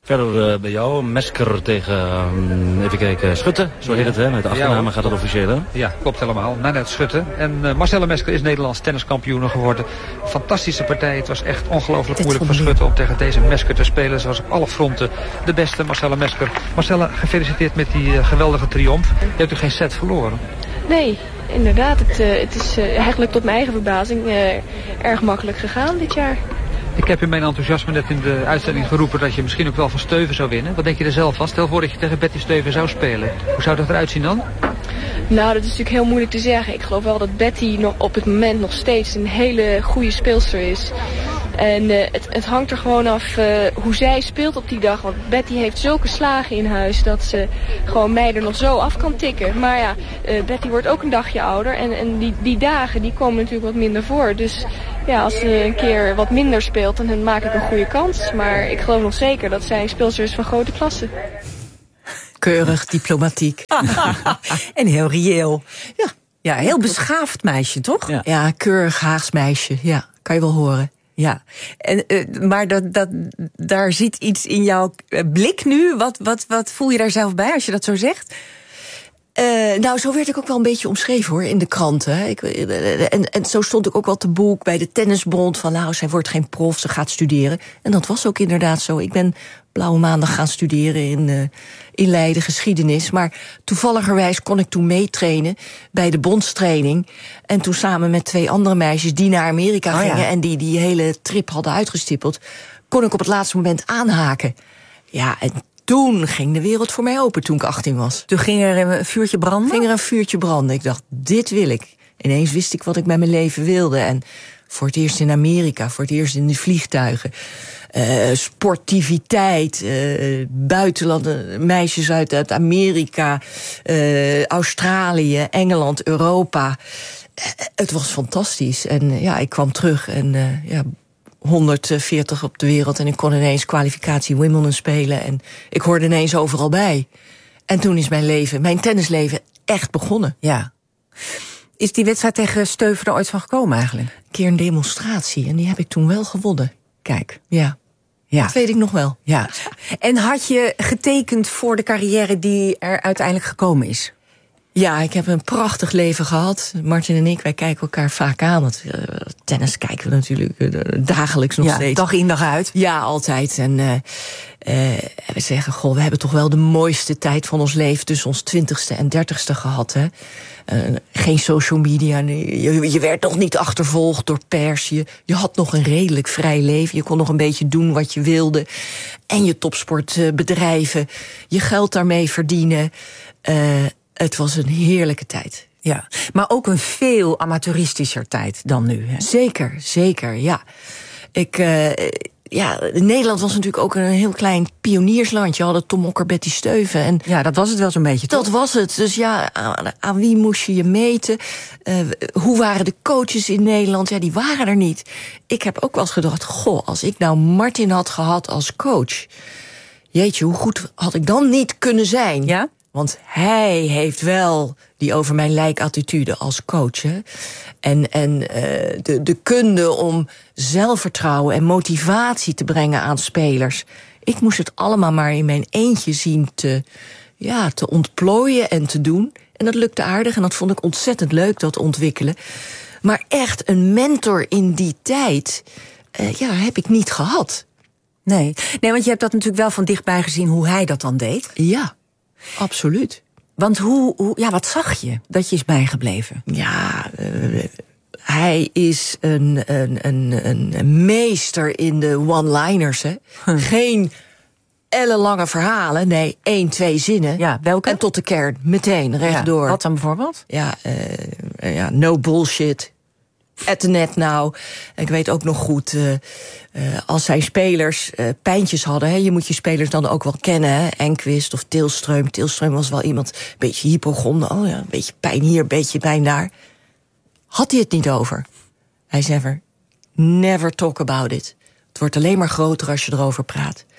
Verder bij jou, Mesker tegen, even kijken, Schutte. Zo heet het, hè? Met de achternaam gaat dat officieel, hè? Ja, klopt helemaal. Nanette Schutte. En Marcella Mesker is Nederlands tenniskampioen geworden. Fantastische partij. Het was echt ongelooflijk moeilijk voor Schutte om tegen deze Mesker te spelen. Ze was op alle fronten de beste, Marcella Mesker. Marcella, gefeliciteerd met die geweldige triomf. Je hebt er geen set verloren. Nee, inderdaad. Het is eigenlijk tot mijn eigen verbazing erg makkelijk gegaan dit jaar. Ik heb in mijn enthousiasme net in de uitzending geroepen dat je misschien ook wel van Steuven zou winnen. Wat denk je er zelf van? Stel voor dat je tegen Betty Steuven zou spelen. Hoe zou dat eruit zien dan? Nou, dat is natuurlijk heel moeilijk te zeggen. Ik geloof wel dat Betty nog op het moment nog steeds een hele goede speelster is. En het hangt er gewoon af hoe zij speelt op die dag. Want Betty heeft zulke slagen in huis dat ze gewoon mij er nog zo af kan tikken. Maar ja, Betty wordt ook een dagje ouder. En die dagen die komen natuurlijk wat minder voor. Dus ja, als ze een keer wat minder speelt, dan maak ik een goede kans. Maar ik geloof nog zeker dat zij een speelster is van grote klasse. Keurig, diplomatiek. En heel reëel. Ja, heel beschaafd meisje, toch? Ja, keurig Haags meisje. Ja, kan je wel horen. Ja, maar daar zit iets in jouw blik nu. Wat voel je daar zelf bij als je dat zo zegt? Nou, zo werd ik ook wel een beetje omschreven, hoor, in de kranten. En zo stond ik ook wel te boek bij de Tennisbond van, nou, zij wordt geen prof, ze gaat studeren. En dat was ook inderdaad zo. Ik ben Blauwe Maandag gaan studeren in Leiden, geschiedenis. Maar toevalligerwijs kon ik toen meetrainen bij de bondstraining. En toen samen met 2 andere meisjes die naar Amerika gingen en die hele trip hadden uitgestippeld, kon ik op het laatste moment aanhaken. Ja, en toen ging de wereld voor mij open toen ik 18 was. Toen ging er een vuurtje branden? Ik dacht, dit wil ik. Ineens wist ik wat ik met mijn leven wilde. En voor het eerst in Amerika, voor het eerst in de vliegtuigen. Sportiviteit, buitenlanden, meisjes uit Amerika, Australië, Engeland, Europa. Het was fantastisch. En ja, ik kwam terug en 140 op de wereld en ik kon ineens kwalificatie Wimbledon spelen en ik hoorde ineens overal bij. En toen is mijn tennisleven echt begonnen. Ja. Is die wedstrijd tegen Steuven er ooit van gekomen eigenlijk? Een keer een demonstratie en die heb ik toen wel gewonnen. Kijk. Ja. Dat weet ik nog wel. Ja. En had je getekend voor de carrière die er uiteindelijk gekomen is? Ja, ik heb een prachtig leven gehad. Martin en ik, wij kijken elkaar vaak aan. Want tennis kijken we natuurlijk dagelijks nog steeds. Dag in dag uit. Ja, altijd. En we zeggen, goh, we hebben toch wel de mooiste tijd van ons leven tussen ons 20ste en 30ste gehad, hè. Geen social media, je werd nog niet achtervolgd door pers. Je had nog een redelijk vrij leven. Je kon nog een beetje doen wat je wilde. En je topsportbedrijven, je geld daarmee verdienen. Het was een heerlijke tijd. Ja, maar ook een veel amateuristischer tijd dan nu, hè? Zeker, ja. Nederland was natuurlijk ook een heel klein pionierslandje. We hadden Tom Mokker, Betty Steuven. En ja, dat was het wel zo'n beetje, toch? Dat was het. Dus ja, aan wie moest je meten? Hoe waren de coaches in Nederland? Ja, die waren er niet. Ik heb ook wel eens gedacht, goh, als ik nou Martin had gehad als coach, jeetje, hoe goed had ik dan niet kunnen zijn? Ja? Want hij heeft wel die over mijn lijk attitude als coach. Hè? En de kunde om zelfvertrouwen en motivatie te brengen aan spelers. Ik moest het allemaal maar in mijn eentje zien te ontplooien en te doen. En dat lukte aardig en dat vond ik ontzettend leuk, dat ontwikkelen. Maar echt een mentor in die tijd heb ik niet gehad. Nee, want je hebt dat natuurlijk wel van dichtbij gezien hoe hij dat dan deed. Ja. Absoluut. Want wat zag je dat je is bijgebleven? Ja, hij is een meester in de one-liners, hè. Geen ellenlange verhalen, nee, 1, 2 zinnen. Ja, welke? En tot de kern, meteen, rechtdoor. Ja, wat dan bijvoorbeeld? Ja, no bullshit. At the net now. Ik weet ook nog goed, als zijn spelers pijntjes hadden, hè, je moet je spelers dan ook wel kennen, hè, Enquist of Tilstroom. Tilstroom was wel iemand, een beetje hypochonder, een beetje pijn hier, een beetje pijn daar. Had hij het niet over. Hij zei never talk about it. Het wordt alleen maar groter als je erover praat.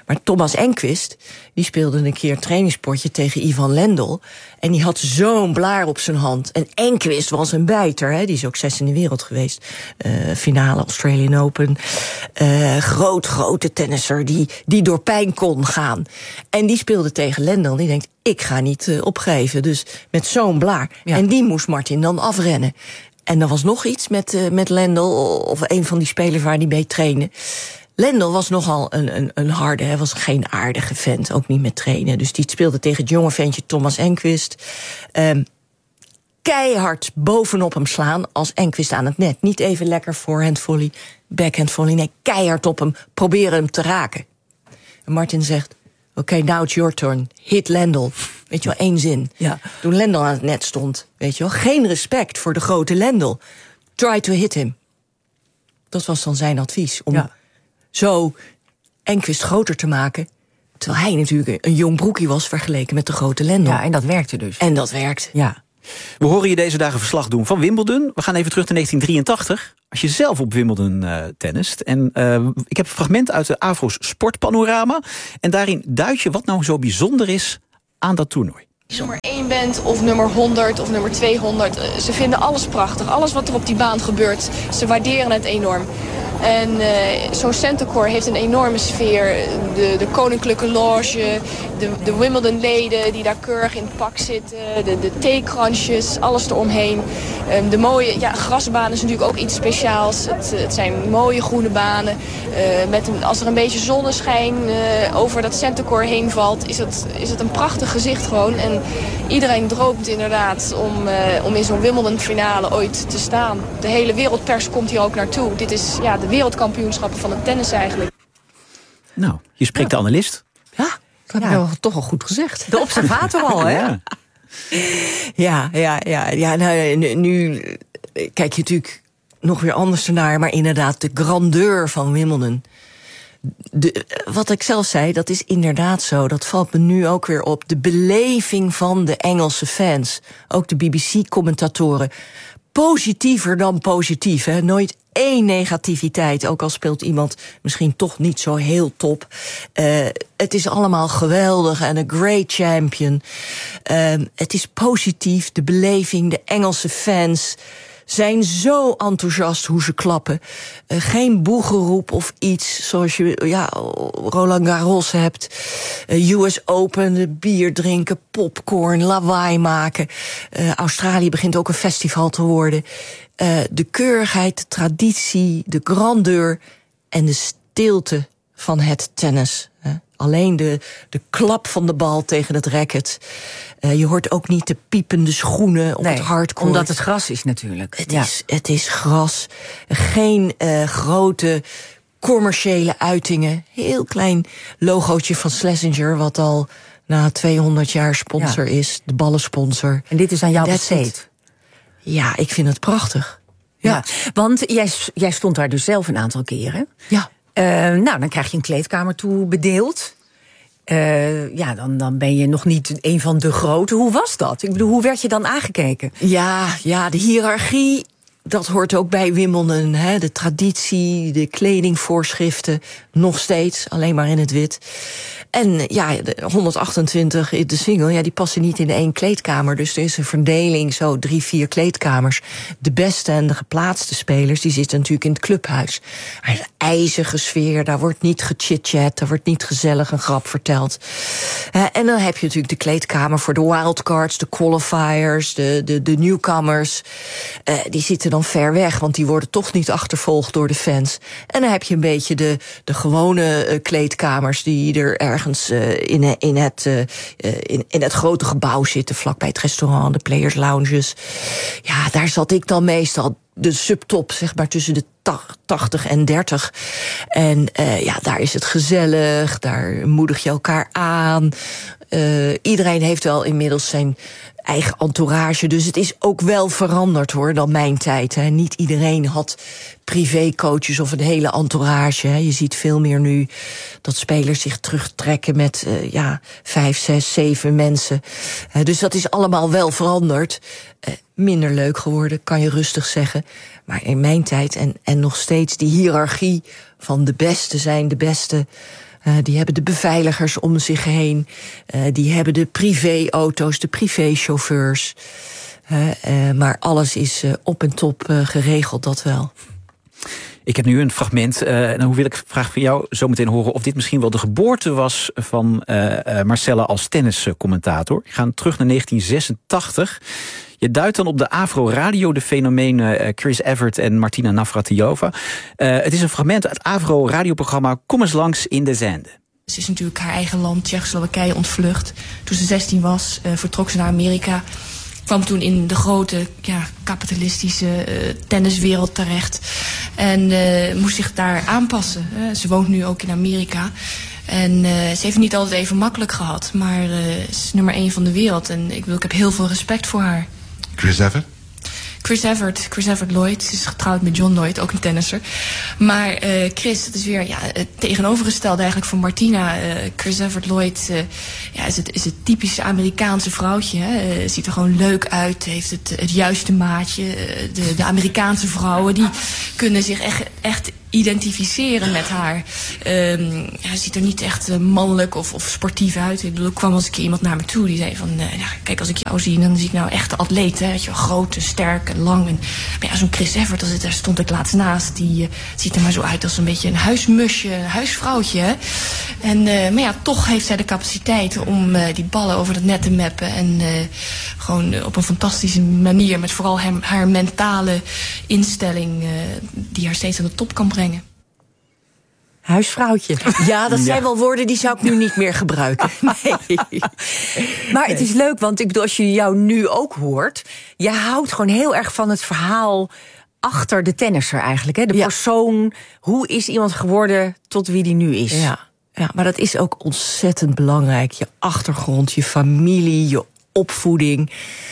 Maar Thomas Enqvist, die speelde een keer een trainingspotje tegen Ivan Lendl. En die had zo'n blaar op zijn hand. En Enqvist was een bijter, hè? Die is ook 6 in de wereld geweest. Finale Australian Open. Grote tennisser die door pijn kon gaan. En die speelde tegen Lendl en die denkt, ik ga niet opgeven. Dus met zo'n blaar. Ja. En die moest Martin dan afrennen. En er was nog iets met Lendl, of een van die spelers waar hij mee trainde. Lendl was nogal een harde, hij was geen aardige vent, ook niet met trainen. Dus die speelde tegen het jonge ventje Thomas Enqvist. Keihard bovenop hem slaan als Enqvist aan het net. Niet even lekker voorhand volley, backhand volley. Nee, keihard op hem, proberen hem te raken. En Martin zegt, oké, now it's your turn. Hit Lendl. Weet je wel, 1 zin. Ja. Toen Lendl aan het net stond, weet je wel, geen respect voor de grote Lendl. Try to hit him. Dat was dan zijn advies, om zo Enqvist groter te maken. Terwijl hij natuurlijk een jong broekie was vergeleken met de grote Lendl. Ja, en dat werkte dus. En dat werkt. Ja. We horen je deze dagen verslag doen van Wimbledon. We gaan even terug naar 1983. Als je zelf op Wimbledon tennist. En ik heb een fragment uit de Avro's Sportpanorama. En daarin duid je wat nou zo bijzonder is aan dat toernooi. Nummer 1 bent of nummer 100 of nummer 200. Ze vinden alles prachtig. Alles wat er op die baan gebeurt. Ze waarderen het enorm. En zo'n centercourt heeft een enorme sfeer. De koninklijke loge, de Wimbledon-leden die daar keurig in het pak zitten. De theekransjes, alles eromheen. De mooie grasbaan is natuurlijk ook iets speciaals. Het zijn mooie groene banen. Als er een beetje zonneschijn over dat centercourt heen valt, is het een prachtig gezicht gewoon. En iedereen droomt inderdaad om in zo'n Wimbledon-finale ooit te staan. De hele wereldpers komt hier ook naartoe. Dit is de wereldkampioenschappen van het tennis eigenlijk. Nou, je spreekt de analist. Ja, dat heb je toch al goed gezegd. De observator al, hè? Ja. Nou, nu kijk je natuurlijk nog weer anders ernaar, maar inderdaad de grandeur van Wimbledon. Wat ik zelf zei, dat is inderdaad zo. Dat valt me nu ook weer op. De beleving van de Engelse fans. Ook de BBC-commentatoren. Positiever dan positief, hè? Nooit één negativiteit, ook al speelt iemand misschien toch niet zo heel top. Het is allemaal geweldig en een great champion. Het is positief, de beleving, de Engelse fans zijn zo enthousiast hoe ze klappen. Geen boegeroep of iets zoals je Roland Garros hebt. US Open, bier drinken, popcorn, lawaai maken. Australië begint ook een festival te worden. De keurigheid, de traditie, de grandeur en de stilte van het tennis. Alleen de klap van de bal tegen het racket. Je hoort ook niet de piepende schoenen op het hardcourt. Omdat het gras is natuurlijk. Het is gras. Geen grote commerciële uitingen. Heel klein logootje van Schlesinger, wat al na 200 jaar sponsor is. De ballensponsor. En dit is aan jou besteed. Ja, ik vind het prachtig. Ja, want jij stond daar dus zelf een aantal keren. Ja. Dan krijg je een kleedkamer toe bedeeld. Dan ben je nog niet een van de grote. Hoe was dat? Ik bedoel, hoe werd je dan aangekeken? Ja, de hiërarchie, dat hoort ook bij Wimbledon. Hè? De traditie, de kledingvoorschriften, nog steeds, alleen maar in het wit. En de 128 in de single, die passen niet in 1 kleedkamer. Dus er is een verdeling, zo 3-4 kleedkamers. De beste en de geplaatste spelers, die zitten natuurlijk in het clubhuis. Er is een ijzige sfeer, daar wordt niet gechit-chat, daar wordt niet gezellig een grap verteld. En dan heb je natuurlijk de kleedkamer voor de wildcards, de qualifiers, de newcomers. Die zitten dan ver weg, want die worden toch niet achtervolgd door de fans. En dan heb je een beetje de gewone kleedkamers die er ergens in het grote gebouw zitten, vlakbij het restaurant, de players lounges. Ja, daar zat ik dan meestal, de subtop, zeg maar, tussen de 80 en 30. En daar is het gezellig, daar moedig je elkaar aan. Iedereen heeft wel inmiddels zijn eigen entourage, dus het is ook wel veranderd hoor, dan mijn tijd. Hè. Niet iedereen had privécoaches of een hele entourage. Hè. Je ziet veel meer nu dat spelers zich terugtrekken met 5, 6, 7 mensen. Dus dat is allemaal wel veranderd. Minder leuk geworden, kan je rustig zeggen. Maar in mijn tijd en nog steeds die hiërarchie van de beste zijn de beste. Die hebben de beveiligers om zich heen. Die hebben de privéauto's, de privéchauffeurs. Maar alles is op en top geregeld, dat wel. Ik heb nu een fragment, en dan wil ik vraag van jou zo meteen horen of dit misschien wel de geboorte was van Marcella als tenniscommentator. Ik ga terug naar 1986. Je duidt dan op de Avro Radio de fenomenen Chris Evert en Martina Navratilova. Het is een fragment uit het Avro radioprogramma Kom eens langs in de Zende. Ze is natuurlijk haar eigen land, Tsjechoslowakije, ontvlucht. Toen ze 16 was, vertrok ze naar Amerika. Kwam toen in de grote kapitalistische tenniswereld terecht. En moest zich daar aanpassen. Ze woont nu ook in Amerika. En ze heeft het niet altijd even makkelijk gehad. Maar ze is nummer 1 van de wereld. En ik heb heel veel respect voor haar. Chris Evert? Chris Evert Lloyd. Ze is getrouwd met John Lloyd, ook een tennisser. Maar Chris, dat is weer het tegenovergestelde eigenlijk van Martina. Chris Evert Lloyd is het typische Amerikaanse vrouwtje. Hè. Ziet er gewoon leuk uit, heeft het juiste maatje. De Amerikaanse vrouwen die kunnen zich echt identificeren met haar. Hij ziet er niet echt mannelijk of sportief uit. Ik bedoel, er kwam eens een keer iemand naar me toe die zei van... kijk, als ik jou zie, dan zie ik nou echt een atleet. Hè, weet je wel, groot en sterk en lang. Maar ja, zo'n Chris Evert, daar stond ik laatst naast. Die ziet er maar zo uit als een beetje een huismusje, een huisvrouwtje. Hè? Maar ja, toch heeft zij de capaciteit om die ballen over het net te mappen. En gewoon op een fantastische manier, met vooral haar mentale instelling... die haar steeds aan de top kan brengen. Huisvrouwtje. Ja, dat zijn wel woorden die zou ik nu niet meer gebruiken. Nee. Maar het is leuk, want ik bedoel, als je jou nu ook hoort... je houdt gewoon heel erg van het verhaal achter de tennisser eigenlijk. Hè? De persoon, hoe is iemand geworden tot wie die nu is. Ja, maar dat is ook ontzettend belangrijk. Je achtergrond, je familie, je opvoeding...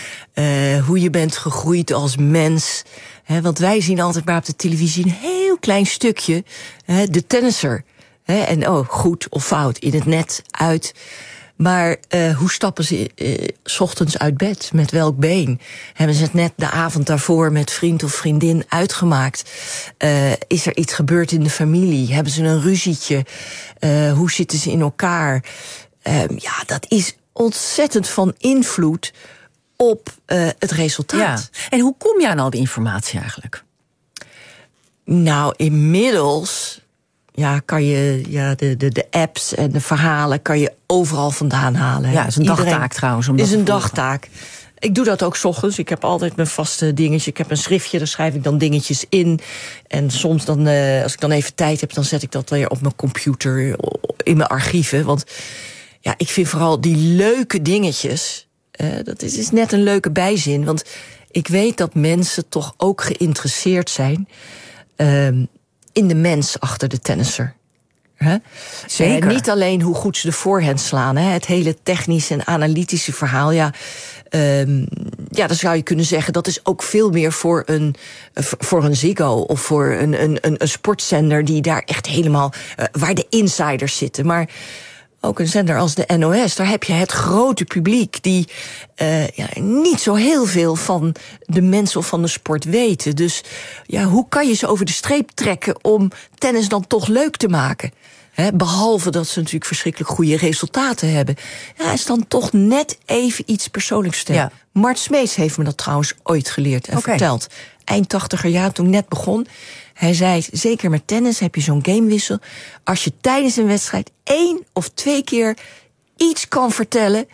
hoe je bent gegroeid als mens... want wij zien altijd maar op de televisie een heel klein stukje, de tennisser. En goed of fout, in het net, uit. Maar hoe stappen ze 's ochtends uit bed? Met welk been? Hebben ze het net de avond daarvoor met vriend of vriendin uitgemaakt? Is er iets gebeurd in de familie? Hebben ze een ruzietje? Hoe zitten ze in elkaar? Dat is ontzettend van invloed... op het resultaat. Ja. En hoe kom je aan al die informatie eigenlijk? Nou, inmiddels kan je de apps en de verhalen... kan je overal vandaan halen. Ja, dat is een dagtaak trouwens. Het is een dagtaak. Ik doe dat ook 's ochtends. Ik heb altijd mijn vaste dingetje. Ik heb een schriftje, daar schrijf ik dan dingetjes in. En soms dan, als ik dan even tijd heb... dan zet ik dat weer op mijn computer, in mijn archieven. Want ik vind vooral die leuke dingetjes... dat is net een leuke bijzin, want ik weet dat mensen toch ook geïnteresseerd zijn... in de mens achter de tennisser. Zeker. Niet alleen hoe goed ze de voorhand slaan, het hele technische en analytische verhaal... dan zou je kunnen zeggen, dat is ook veel meer voor een Ziggo... of voor een sportzender die daar echt helemaal... waar de insiders zitten, maar... Ook een zender als de NOS, daar heb je het grote publiek... die niet zo heel veel van de mensen of van de sport weten. Dus hoe kan je ze over de streep trekken om tennis dan toch leuk te maken? Behalve dat ze natuurlijk verschrikkelijk goede resultaten hebben. Is dan toch net even iets persoonlijks vertellen. Ja. Mart Smeets heeft me dat trouwens ooit geleerd en verteld. Eind 80er jaar, toen ik net begon... Hij zei, zeker met tennis heb je zo'n gamewissel. Als je tijdens een wedstrijd 1 of 2 keer iets kan vertellen...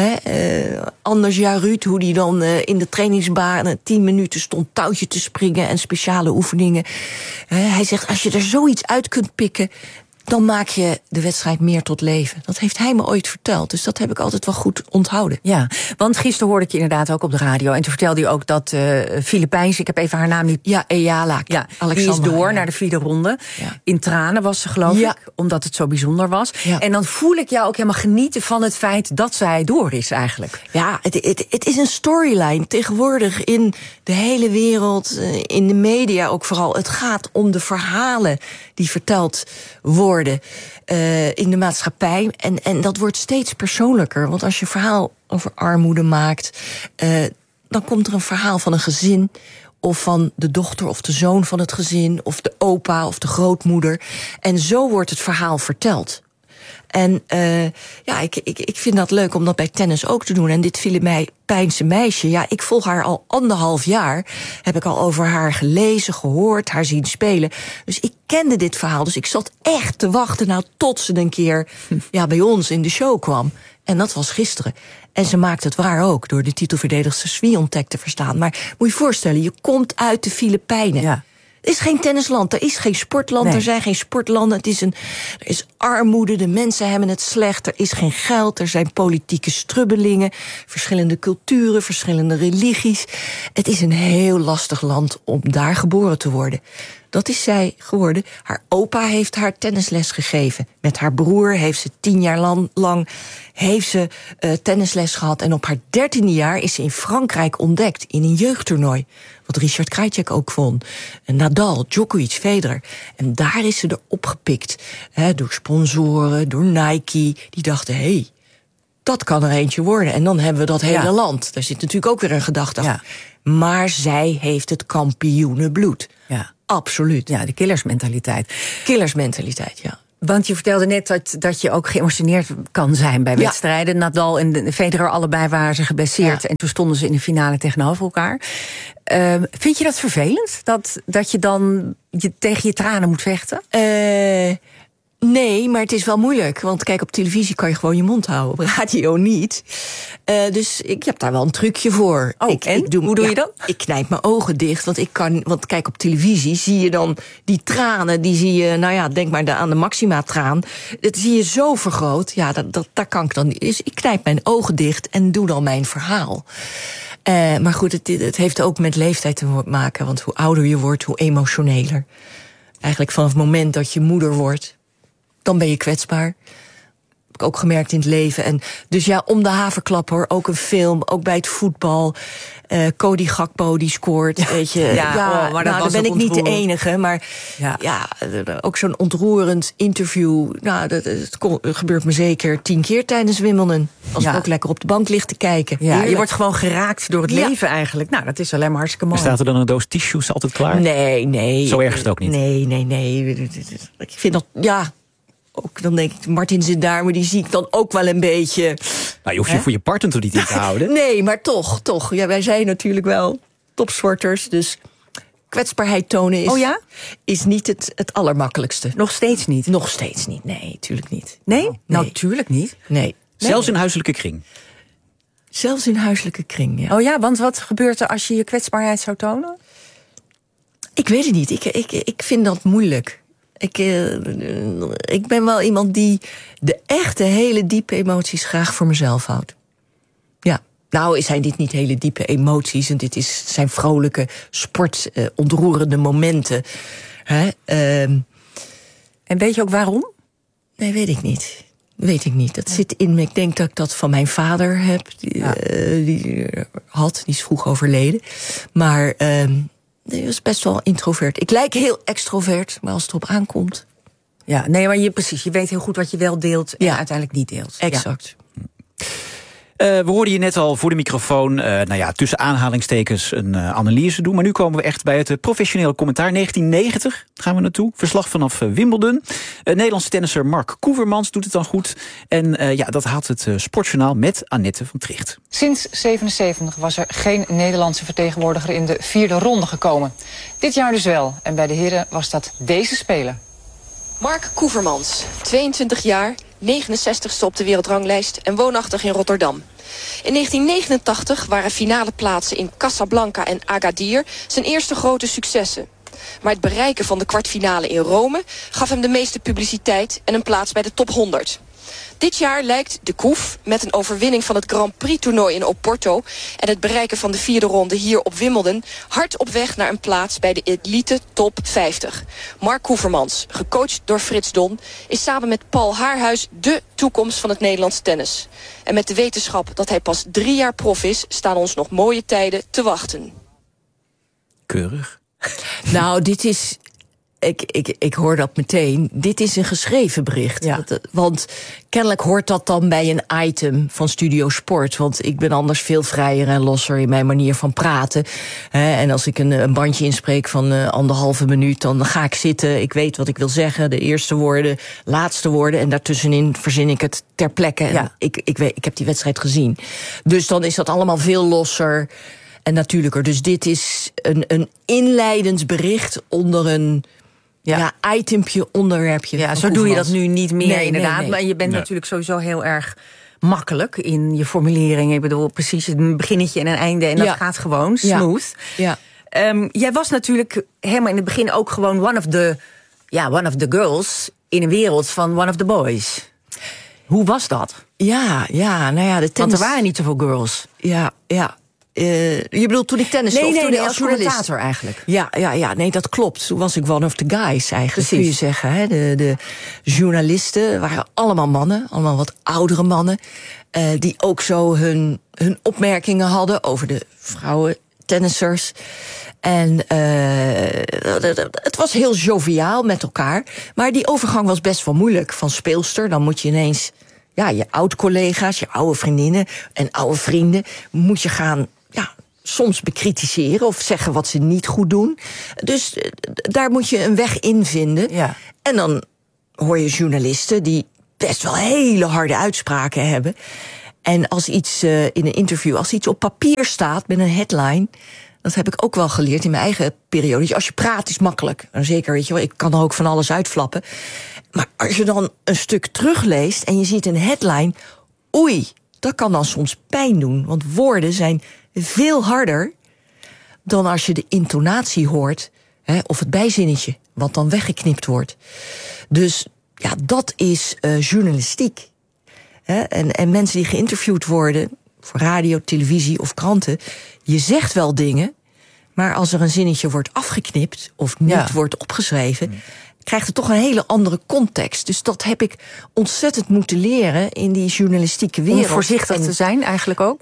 Anders Ruud, hoe die dan in de trainingsbaan 10 minuten stond touwtje te springen... en speciale oefeningen. Hij zegt, als je er zoiets uit kunt pikken... dan maak je de wedstrijd meer tot leven. Dat heeft hij me ooit verteld, dus dat heb ik altijd wel goed onthouden. Ja, want gisteren hoorde ik je inderdaad ook op de radio... en toen vertelde je ook dat Filipijns, ik heb even haar naam niet... Ja, Eyala. Ja, die is door naar de 4e ronde. Ja. In tranen was ze, geloof ik, omdat het zo bijzonder was. Ja. En dan voel ik jou ook helemaal genieten van het feit dat zij door is eigenlijk. Ja, het is een storyline tegenwoordig in de hele wereld... in de media ook vooral. Het gaat om de verhalen die verteld worden... in de maatschappij. En dat wordt steeds persoonlijker. Want als je een verhaal over armoede maakt... dan komt er een verhaal van een gezin... of van de dochter of de zoon van het gezin... of de opa of de grootmoeder. En zo wordt het verhaal verteld. En ik vind dat leuk om dat bij tennis ook te doen. En dit Filipijnse meisje, ik volg haar al 1,5 jaar. Heb ik al over haar gelezen, gehoord, haar zien spelen. Dus ik kende dit verhaal. Dus ik zat echt te wachten tot ze een keer bij ons in de show kwam. En dat was gisteren. En ze maakt het waar ook, door de titelverdedigster Swiatek te verstaan. Maar moet je voorstellen, je komt uit de Filipijnen. Ja. Het is geen tennisland, er is geen sportland, Er zijn geen sportlanden. Er is armoede, de mensen hebben het slecht, er is geen geld, er zijn politieke strubbelingen, verschillende culturen, verschillende religies. Het is een heel lastig land om daar geboren te worden. Dat is zij geworden. Haar opa heeft haar tennisles gegeven. Met haar broer heeft ze 10 jaar lang heeft ze tennisles gehad. En op haar 13e jaar is ze in Frankrijk ontdekt in een jeugdtoernooi. Wat Richard Krajicek ook won. Nadal, Djokovic, Federer. En daar is ze er opgepikt. Door sponsoren, door Nike. Die dachten, dat kan er eentje worden. En dan hebben we dat hele land. Daar zit natuurlijk ook weer een gedachte achter. Maar zij heeft het kampioenenbloed. Ja. Absoluut. Ja, de killersmentaliteit. Killersmentaliteit, ja. Want je vertelde net dat je ook geëmotioneerd kan zijn bij wedstrijden. Nadal en Federer, allebei waren ze geblesseerd. En toen stonden ze in de finale tegenover elkaar. Vind je dat vervelend? Dat je dan tegen je tranen moet vechten? Nee, maar het is wel moeilijk. Want kijk, op televisie kan je gewoon je mond houden. Op radio niet. Dus ik heb daar wel een trucje voor. Hoe doe je dat? Ik knijp mijn ogen dicht. Want kijk, op televisie zie je dan die tranen. Die zie je, denk maar aan de Maxima-traan. Dat zie je zo vergroot. Ja, daar kan ik dan niet. Dus ik knijp mijn ogen dicht en doe dan mijn verhaal. Maar goed, het heeft ook met leeftijd te maken. Want hoe ouder je wordt, hoe emotioneler. Eigenlijk vanaf het moment dat je moeder wordt, dan ben je kwetsbaar. Heb ik ook gemerkt in het leven. En dus om de haverklap hoor. Ook een film, ook bij het voetbal. Cody Gakpo die scoort, weet je. Maar dan ben ik niet de enige. Maar ook zo'n ontroerend interview. Het gebeurt me zeker 10 keer tijdens Wimbledon. Als ik ook lekker op de bank lig te kijken. Ja, je wordt gewoon geraakt door het leven eigenlijk. Nou, dat is alleen maar hartstikke mooi. Staat er dan een doos tissues altijd klaar? Nee. Zo erg is het ook niet? Nee. Ik vind dat, ook, dan denk ik, Martin zit daar, maar die zie ik dan ook wel een beetje. Nou, je hoeft je voor je partner toch niet in te houden? Nee, maar toch. Ja, wij zijn natuurlijk wel topsporters, dus kwetsbaarheid tonen is niet het allermakkelijkste. Nog steeds niet? Nog steeds niet, nee, tuurlijk niet. Nee? Natuurlijk niet. Nee. Zelfs in huiselijke kring? Zelfs in huiselijke kring, ja. Oh ja, want wat gebeurt er als je je kwetsbaarheid zou tonen? Ik weet het niet, ik vind dat moeilijk. Ik ben wel iemand die de echte hele diepe emoties graag voor mezelf houdt. Ja, nou zijn dit niet hele diepe emoties. En dit zijn vrolijke, ontroerende momenten. En weet je ook waarom? Nee, weet ik niet. Dat zit in me. Ik denk dat ik dat van mijn vader heb. Die is vroeg overleden. Maar die was best wel introvert. Ik lijk heel extrovert, maar als het erop aankomt. Ja, nee, maar je weet heel goed wat je wel deelt en uiteindelijk niet deelt. Exact. We hoorden je net al voor de microfoon, tussen aanhalingstekens een analyse doen. Maar nu komen we echt bij het professionele commentaar. 1990 gaan we naartoe. Verslag vanaf Wimbledon. Nederlandse tennisser Mark Koevermans doet het dan goed. En dat haalt het Sportjournaal met Annette van Tricht. Sinds 1977 was er geen Nederlandse vertegenwoordiger in de 4e ronde gekomen. Dit jaar dus wel. En bij de heren was dat deze speler. Mark Koevermans, 22 jaar, 69ste op de wereldranglijst en woonachtig in Rotterdam. In 1989 waren finale plaatsen in Casablanca en Agadir zijn eerste grote successen. Maar het bereiken van de kwartfinale in Rome gaf hem de meeste publiciteit en een plaats bij de top 100. Dit jaar lijkt de Koef met een overwinning van het Grand Prix toernooi in Oporto en het bereiken van de 4e ronde hier op Wimbledon hard op weg naar een plaats bij de elite top 50. Mark Koevermans, gecoacht door Frits Don, is samen met Paul Haarhuis dé toekomst van het Nederlands tennis. En met de wetenschap dat hij pas 3 jaar prof is, staan ons nog mooie tijden te wachten. Keurig. Nou, dit is Ik hoor dat meteen. Dit is een geschreven bericht. Ja. Want kennelijk hoort dat dan bij een item van Studio Sport. Want ik ben anders veel vrijer en losser in mijn manier van praten. En als ik een bandje inspreek van 1,5 minuut... dan ga ik zitten, ik weet wat ik wil zeggen. De eerste woorden, laatste woorden. En daartussenin verzin ik het ter plekke. Ja. Ik heb die wedstrijd gezien. Dus dan is dat allemaal veel losser en natuurlijker. Dus dit is een inleidend bericht onder een... Ja, itempje, onderwerpje. Ja, zo doe je dat nu niet meer, inderdaad. Nee. Maar je bent natuurlijk sowieso heel erg makkelijk in je formulering. Ik bedoel, precies een beginnetje en een einde. En dat gaat gewoon smooth. Ja. Jij was natuurlijk helemaal in het begin ook gewoon one of the girls in een wereld van one of the boys. Hoe was dat? Ja, nou ja, de tennis... Want er waren niet zoveel girls. Ja. Je bedoelt toen ik tennis Nee, als commentator eigenlijk. Ja, nee, dat klopt. Toen was ik one of the guys eigenlijk, kun je zeggen. Hè? De journalisten waren allemaal mannen, allemaal wat oudere mannen... die ook zo hun opmerkingen hadden over de vrouwen tennissers. En het was heel joviaal met elkaar. Maar die overgang was best wel moeilijk. Van speelster, dan moet je ineens... Ja, je oud-collega's, je oude vriendinnen en oude vrienden... moet je gaan soms bekritiseren of zeggen wat ze niet goed doen. Dus daar moet je een weg in vinden. Ja. En dan hoor je journalisten die best wel hele harde uitspraken hebben. En als iets in een interview, als iets op papier staat met een headline... dat heb ik ook wel geleerd in mijn eigen periode. Als je praat is makkelijk. En zeker, weet je wel, ik kan er ook van alles uitflappen. Maar als je dan een stuk terugleest en je ziet een headline... oei, dat kan dan soms pijn doen. Want woorden zijn veel harder dan als je de intonatie hoort... of het bijzinnetje, wat dan weggeknipt wordt. Dus ja, dat is journalistiek. En mensen die geïnterviewd worden... voor radio, televisie of kranten... je zegt wel dingen, maar als er een zinnetje wordt afgeknipt... of niet wordt opgeschreven... krijgt het toch een hele andere context. Dus dat heb ik ontzettend moeten leren in die journalistieke wereld. Om voorzichtig te zijn eigenlijk ook?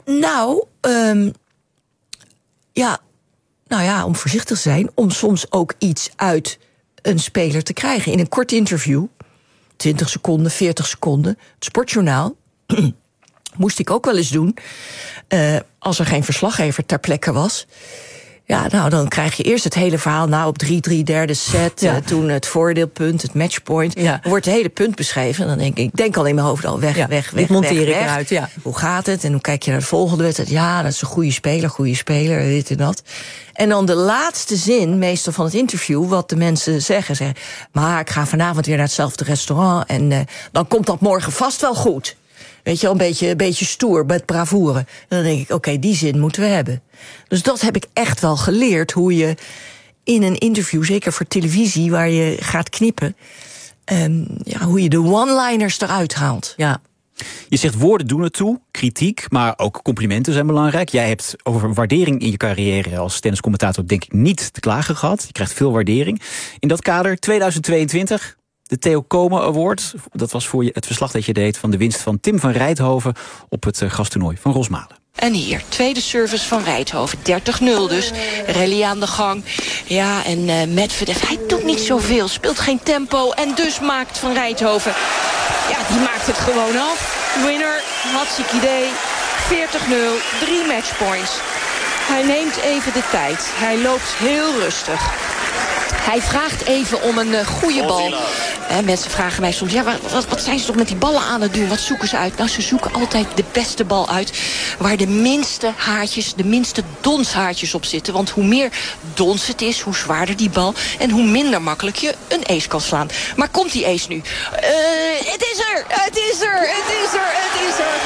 Om voorzichtig te zijn... om soms ook iets uit een speler te krijgen. In een kort interview, 20 seconden, 40 seconden... het sportjournaal... moest ik ook wel eens doen, als er geen verslaggever ter plekke was. Ja, nou, dan krijg je eerst het hele verhaal op 3-3 derde set. Toen het voordeelpunt, het matchpoint. Ja. Dan wordt het hele punt beschreven. En dan denk al in mijn hoofd al weg. Dit monteer ik eruit, ja. Hoe gaat het? En hoe kijk je naar de volgende wedstrijd? Ja, dat is een goede speler, dit en dat. En dan de laatste zin, meestal van het interview, wat de mensen zeggen. Maar ik ga vanavond weer naar hetzelfde restaurant. En dan komt dat morgen vast wel goed. Weet je wel, een beetje stoer, met bravoure. En dan denk ik, oké, die zin moeten we hebben. Dus dat heb ik echt wel geleerd, hoe je in een interview, zeker voor televisie, waar je gaat knippen, hoe je de one-liners eruit haalt. Ja. Je zegt woorden doen het toe, kritiek, maar ook complimenten zijn belangrijk. Jij hebt over waardering in je carrière als tenniscommentator denk ik niet te klagen gehad. Je krijgt veel waardering. In dat kader, 2022... de Theo Komen Award, dat was voor je het verslag dat je deed... van de winst van Tim van Rijthoven op het gasttoernooi van Rosmalen. En hier, tweede service van Rijthoven. 30-0 dus. Rally aan de gang. Ja, en Medvedev, hij doet niet zoveel. Speelt geen tempo. En dus maakt Van Rijthoven... ja, die maakt het gewoon af. Winner, hartstikke idee. 40-0, 3 matchpoints. Hij neemt even de tijd. Hij loopt heel rustig. Hij vraagt even om een goede bal. Mensen vragen mij soms, wat zijn ze toch met die ballen aan het doen? Wat zoeken ze uit? Nou, ze zoeken altijd de beste bal uit... waar de minste haartjes, de minste donshaartjes op zitten. Want hoe meer dons het is, hoe zwaarder die bal... en hoe minder makkelijk je een ace kan slaan. Maar komt die ace nu? Het is er! Het is er! Het is er! Het is er!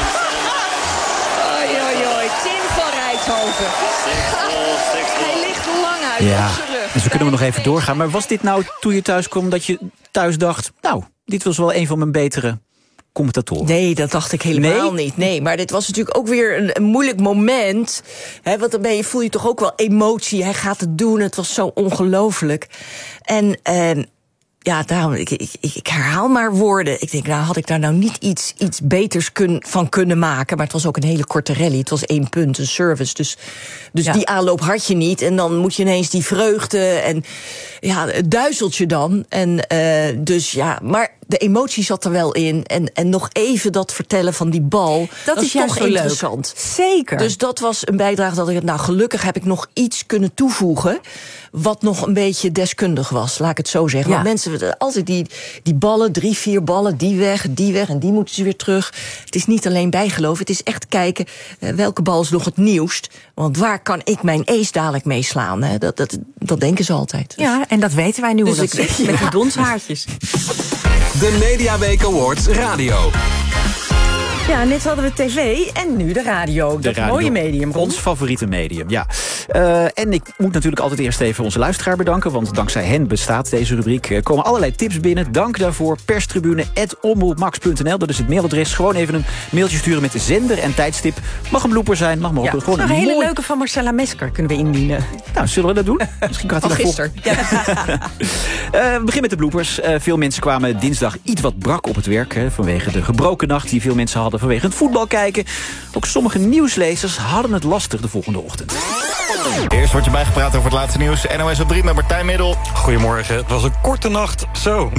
Oei, Tim van Rijthoven. Hij ligt lang uit op zijn rug. Dus we kunnen nog even doorgaan. Maar was dit nou, toen je thuis kwam, dat je thuis dacht... nou, dit was wel een van mijn betere commentatoren? Nee, dat dacht ik helemaal niet. Nee, maar dit was natuurlijk ook weer een moeilijk moment. Want dan voel je toch ook wel emotie. Hij gaat het doen, het was zo ongelooflijk. En daarom, ik herhaal maar woorden. Ik denk, had ik daar nou niet iets beters van kunnen maken. Maar het was ook een hele korte rally. Het was 1 punt, een service. Dus die aanloop had je niet. En dan moet je ineens die vreugde en het duizelt je dan. En maar de emotie zat er wel in. En nog even dat vertellen van die bal. Dat is toch interessant. Zeker. Dus dat was een bijdrage dat ik gelukkig heb ik nog iets kunnen toevoegen wat nog een beetje deskundig was, laat ik het zo zeggen. Want mensen, altijd die ballen, 3-4 ballen, die weg en die moeten ze weer terug. Het is niet alleen bijgeloof, het is echt kijken welke bal is nog het nieuwst. Want waar kan ik mijn ace dadelijk mee slaan? Hè? Dat denken ze altijd. Dus. Ja, en dat weten wij nu hoe dat zit, met die donshaartjes. De Mediaweek Awards Radio. Ja, net hadden we tv en nu de radio. Dat mooie medium. Ons favoriete medium, ja. En ik moet natuurlijk altijd eerst even onze luisteraar bedanken, want dankzij hen bestaat deze rubriek. Er komen allerlei tips binnen. Dank daarvoor. perstribune@omroepmax.nl. Dat is het mailadres. Gewoon even een mailtje sturen met de zender en tijdstip. Mag een blooper zijn, mag maar ook gewoon een hele leuke van Marcella Mesker kunnen we indienen. Nou, zullen we dat doen? Misschien gaat hij gisteren. We beginnen met de bloopers. Veel mensen kwamen dinsdag iets wat brak op het werk, vanwege de gebroken nacht die veel mensen hadden vanwege het voetbal kijken. Ook sommige nieuwslezers hadden het lastig de volgende ochtend. Eerst wordt je bijgepraat over het laatste nieuws. NOS op 3 met Martijn Middel. Goedemorgen, het was een korte nacht. Zo.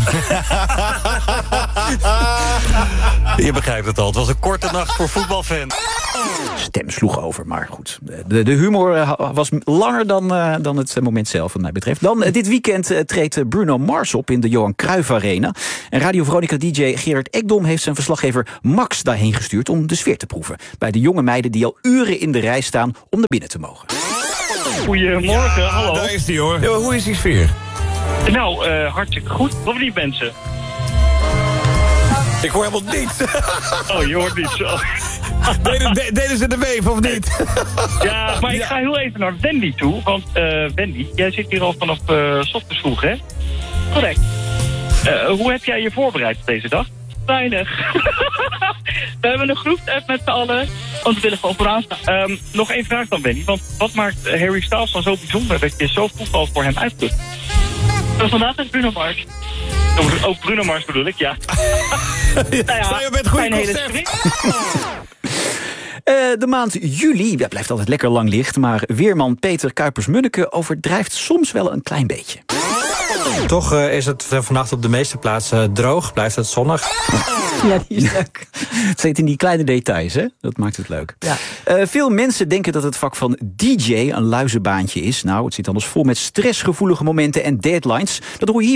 Je begrijpt het al, het was een korte nacht voor voetbalfans. Stem sloeg over, maar goed. De humor was langer dan het moment zelf, wat mij betreft. Dan dit weekend treedt Bruno Mars op in de Johan Cruijff Arena. En Radio Veronica-dj Gerard Ekdom heeft zijn verslaggever Max daarheen gestuurd om de sfeer te proeven. Bij de jonge meiden die al uren in de rij staan om naar binnen te mogen. Goedemorgen, hallo. Daar is die hoor. Ja, hoe is die sfeer? Nou, hartstikke goed. Of niet, mensen? Ik hoor helemaal niets. Oh, je hoort niets. Deden ze de weef of niet? Ja, maar ik ga heel even naar Wendy toe. Want Wendy, jij zit hier al vanaf 's ochtends vroeg, hè? Correct. Hoe heb jij je voorbereid op deze dag? Weinig. We hebben een groepsapp met z'n allen. Want we willen gewoon vooraan staan. Nog één vraag dan, Wendy. Want wat maakt Harry Styles dan zo bijzonder dat je zo vroeg al voor hem uitput? Vandaag is Bruno Mars. Ook Bruno Mars bedoel ik, ja. Sta je met goede concept? De maand juli blijft altijd lekker lang licht, maar weerman Peter Kuipers-Munneke overdrijft soms wel een klein beetje. Toch is het vannacht op de meeste plaatsen droog, blijft het zonnig. Ja, die is leuk. Het zit in die kleine details, hè? Dat maakt het leuk. Ja. Veel mensen denken dat het vak van DJ een luizenbaantje is. Nou, het zit anders vol met stressgevoelige momenten en deadlines. Dat hoor je hier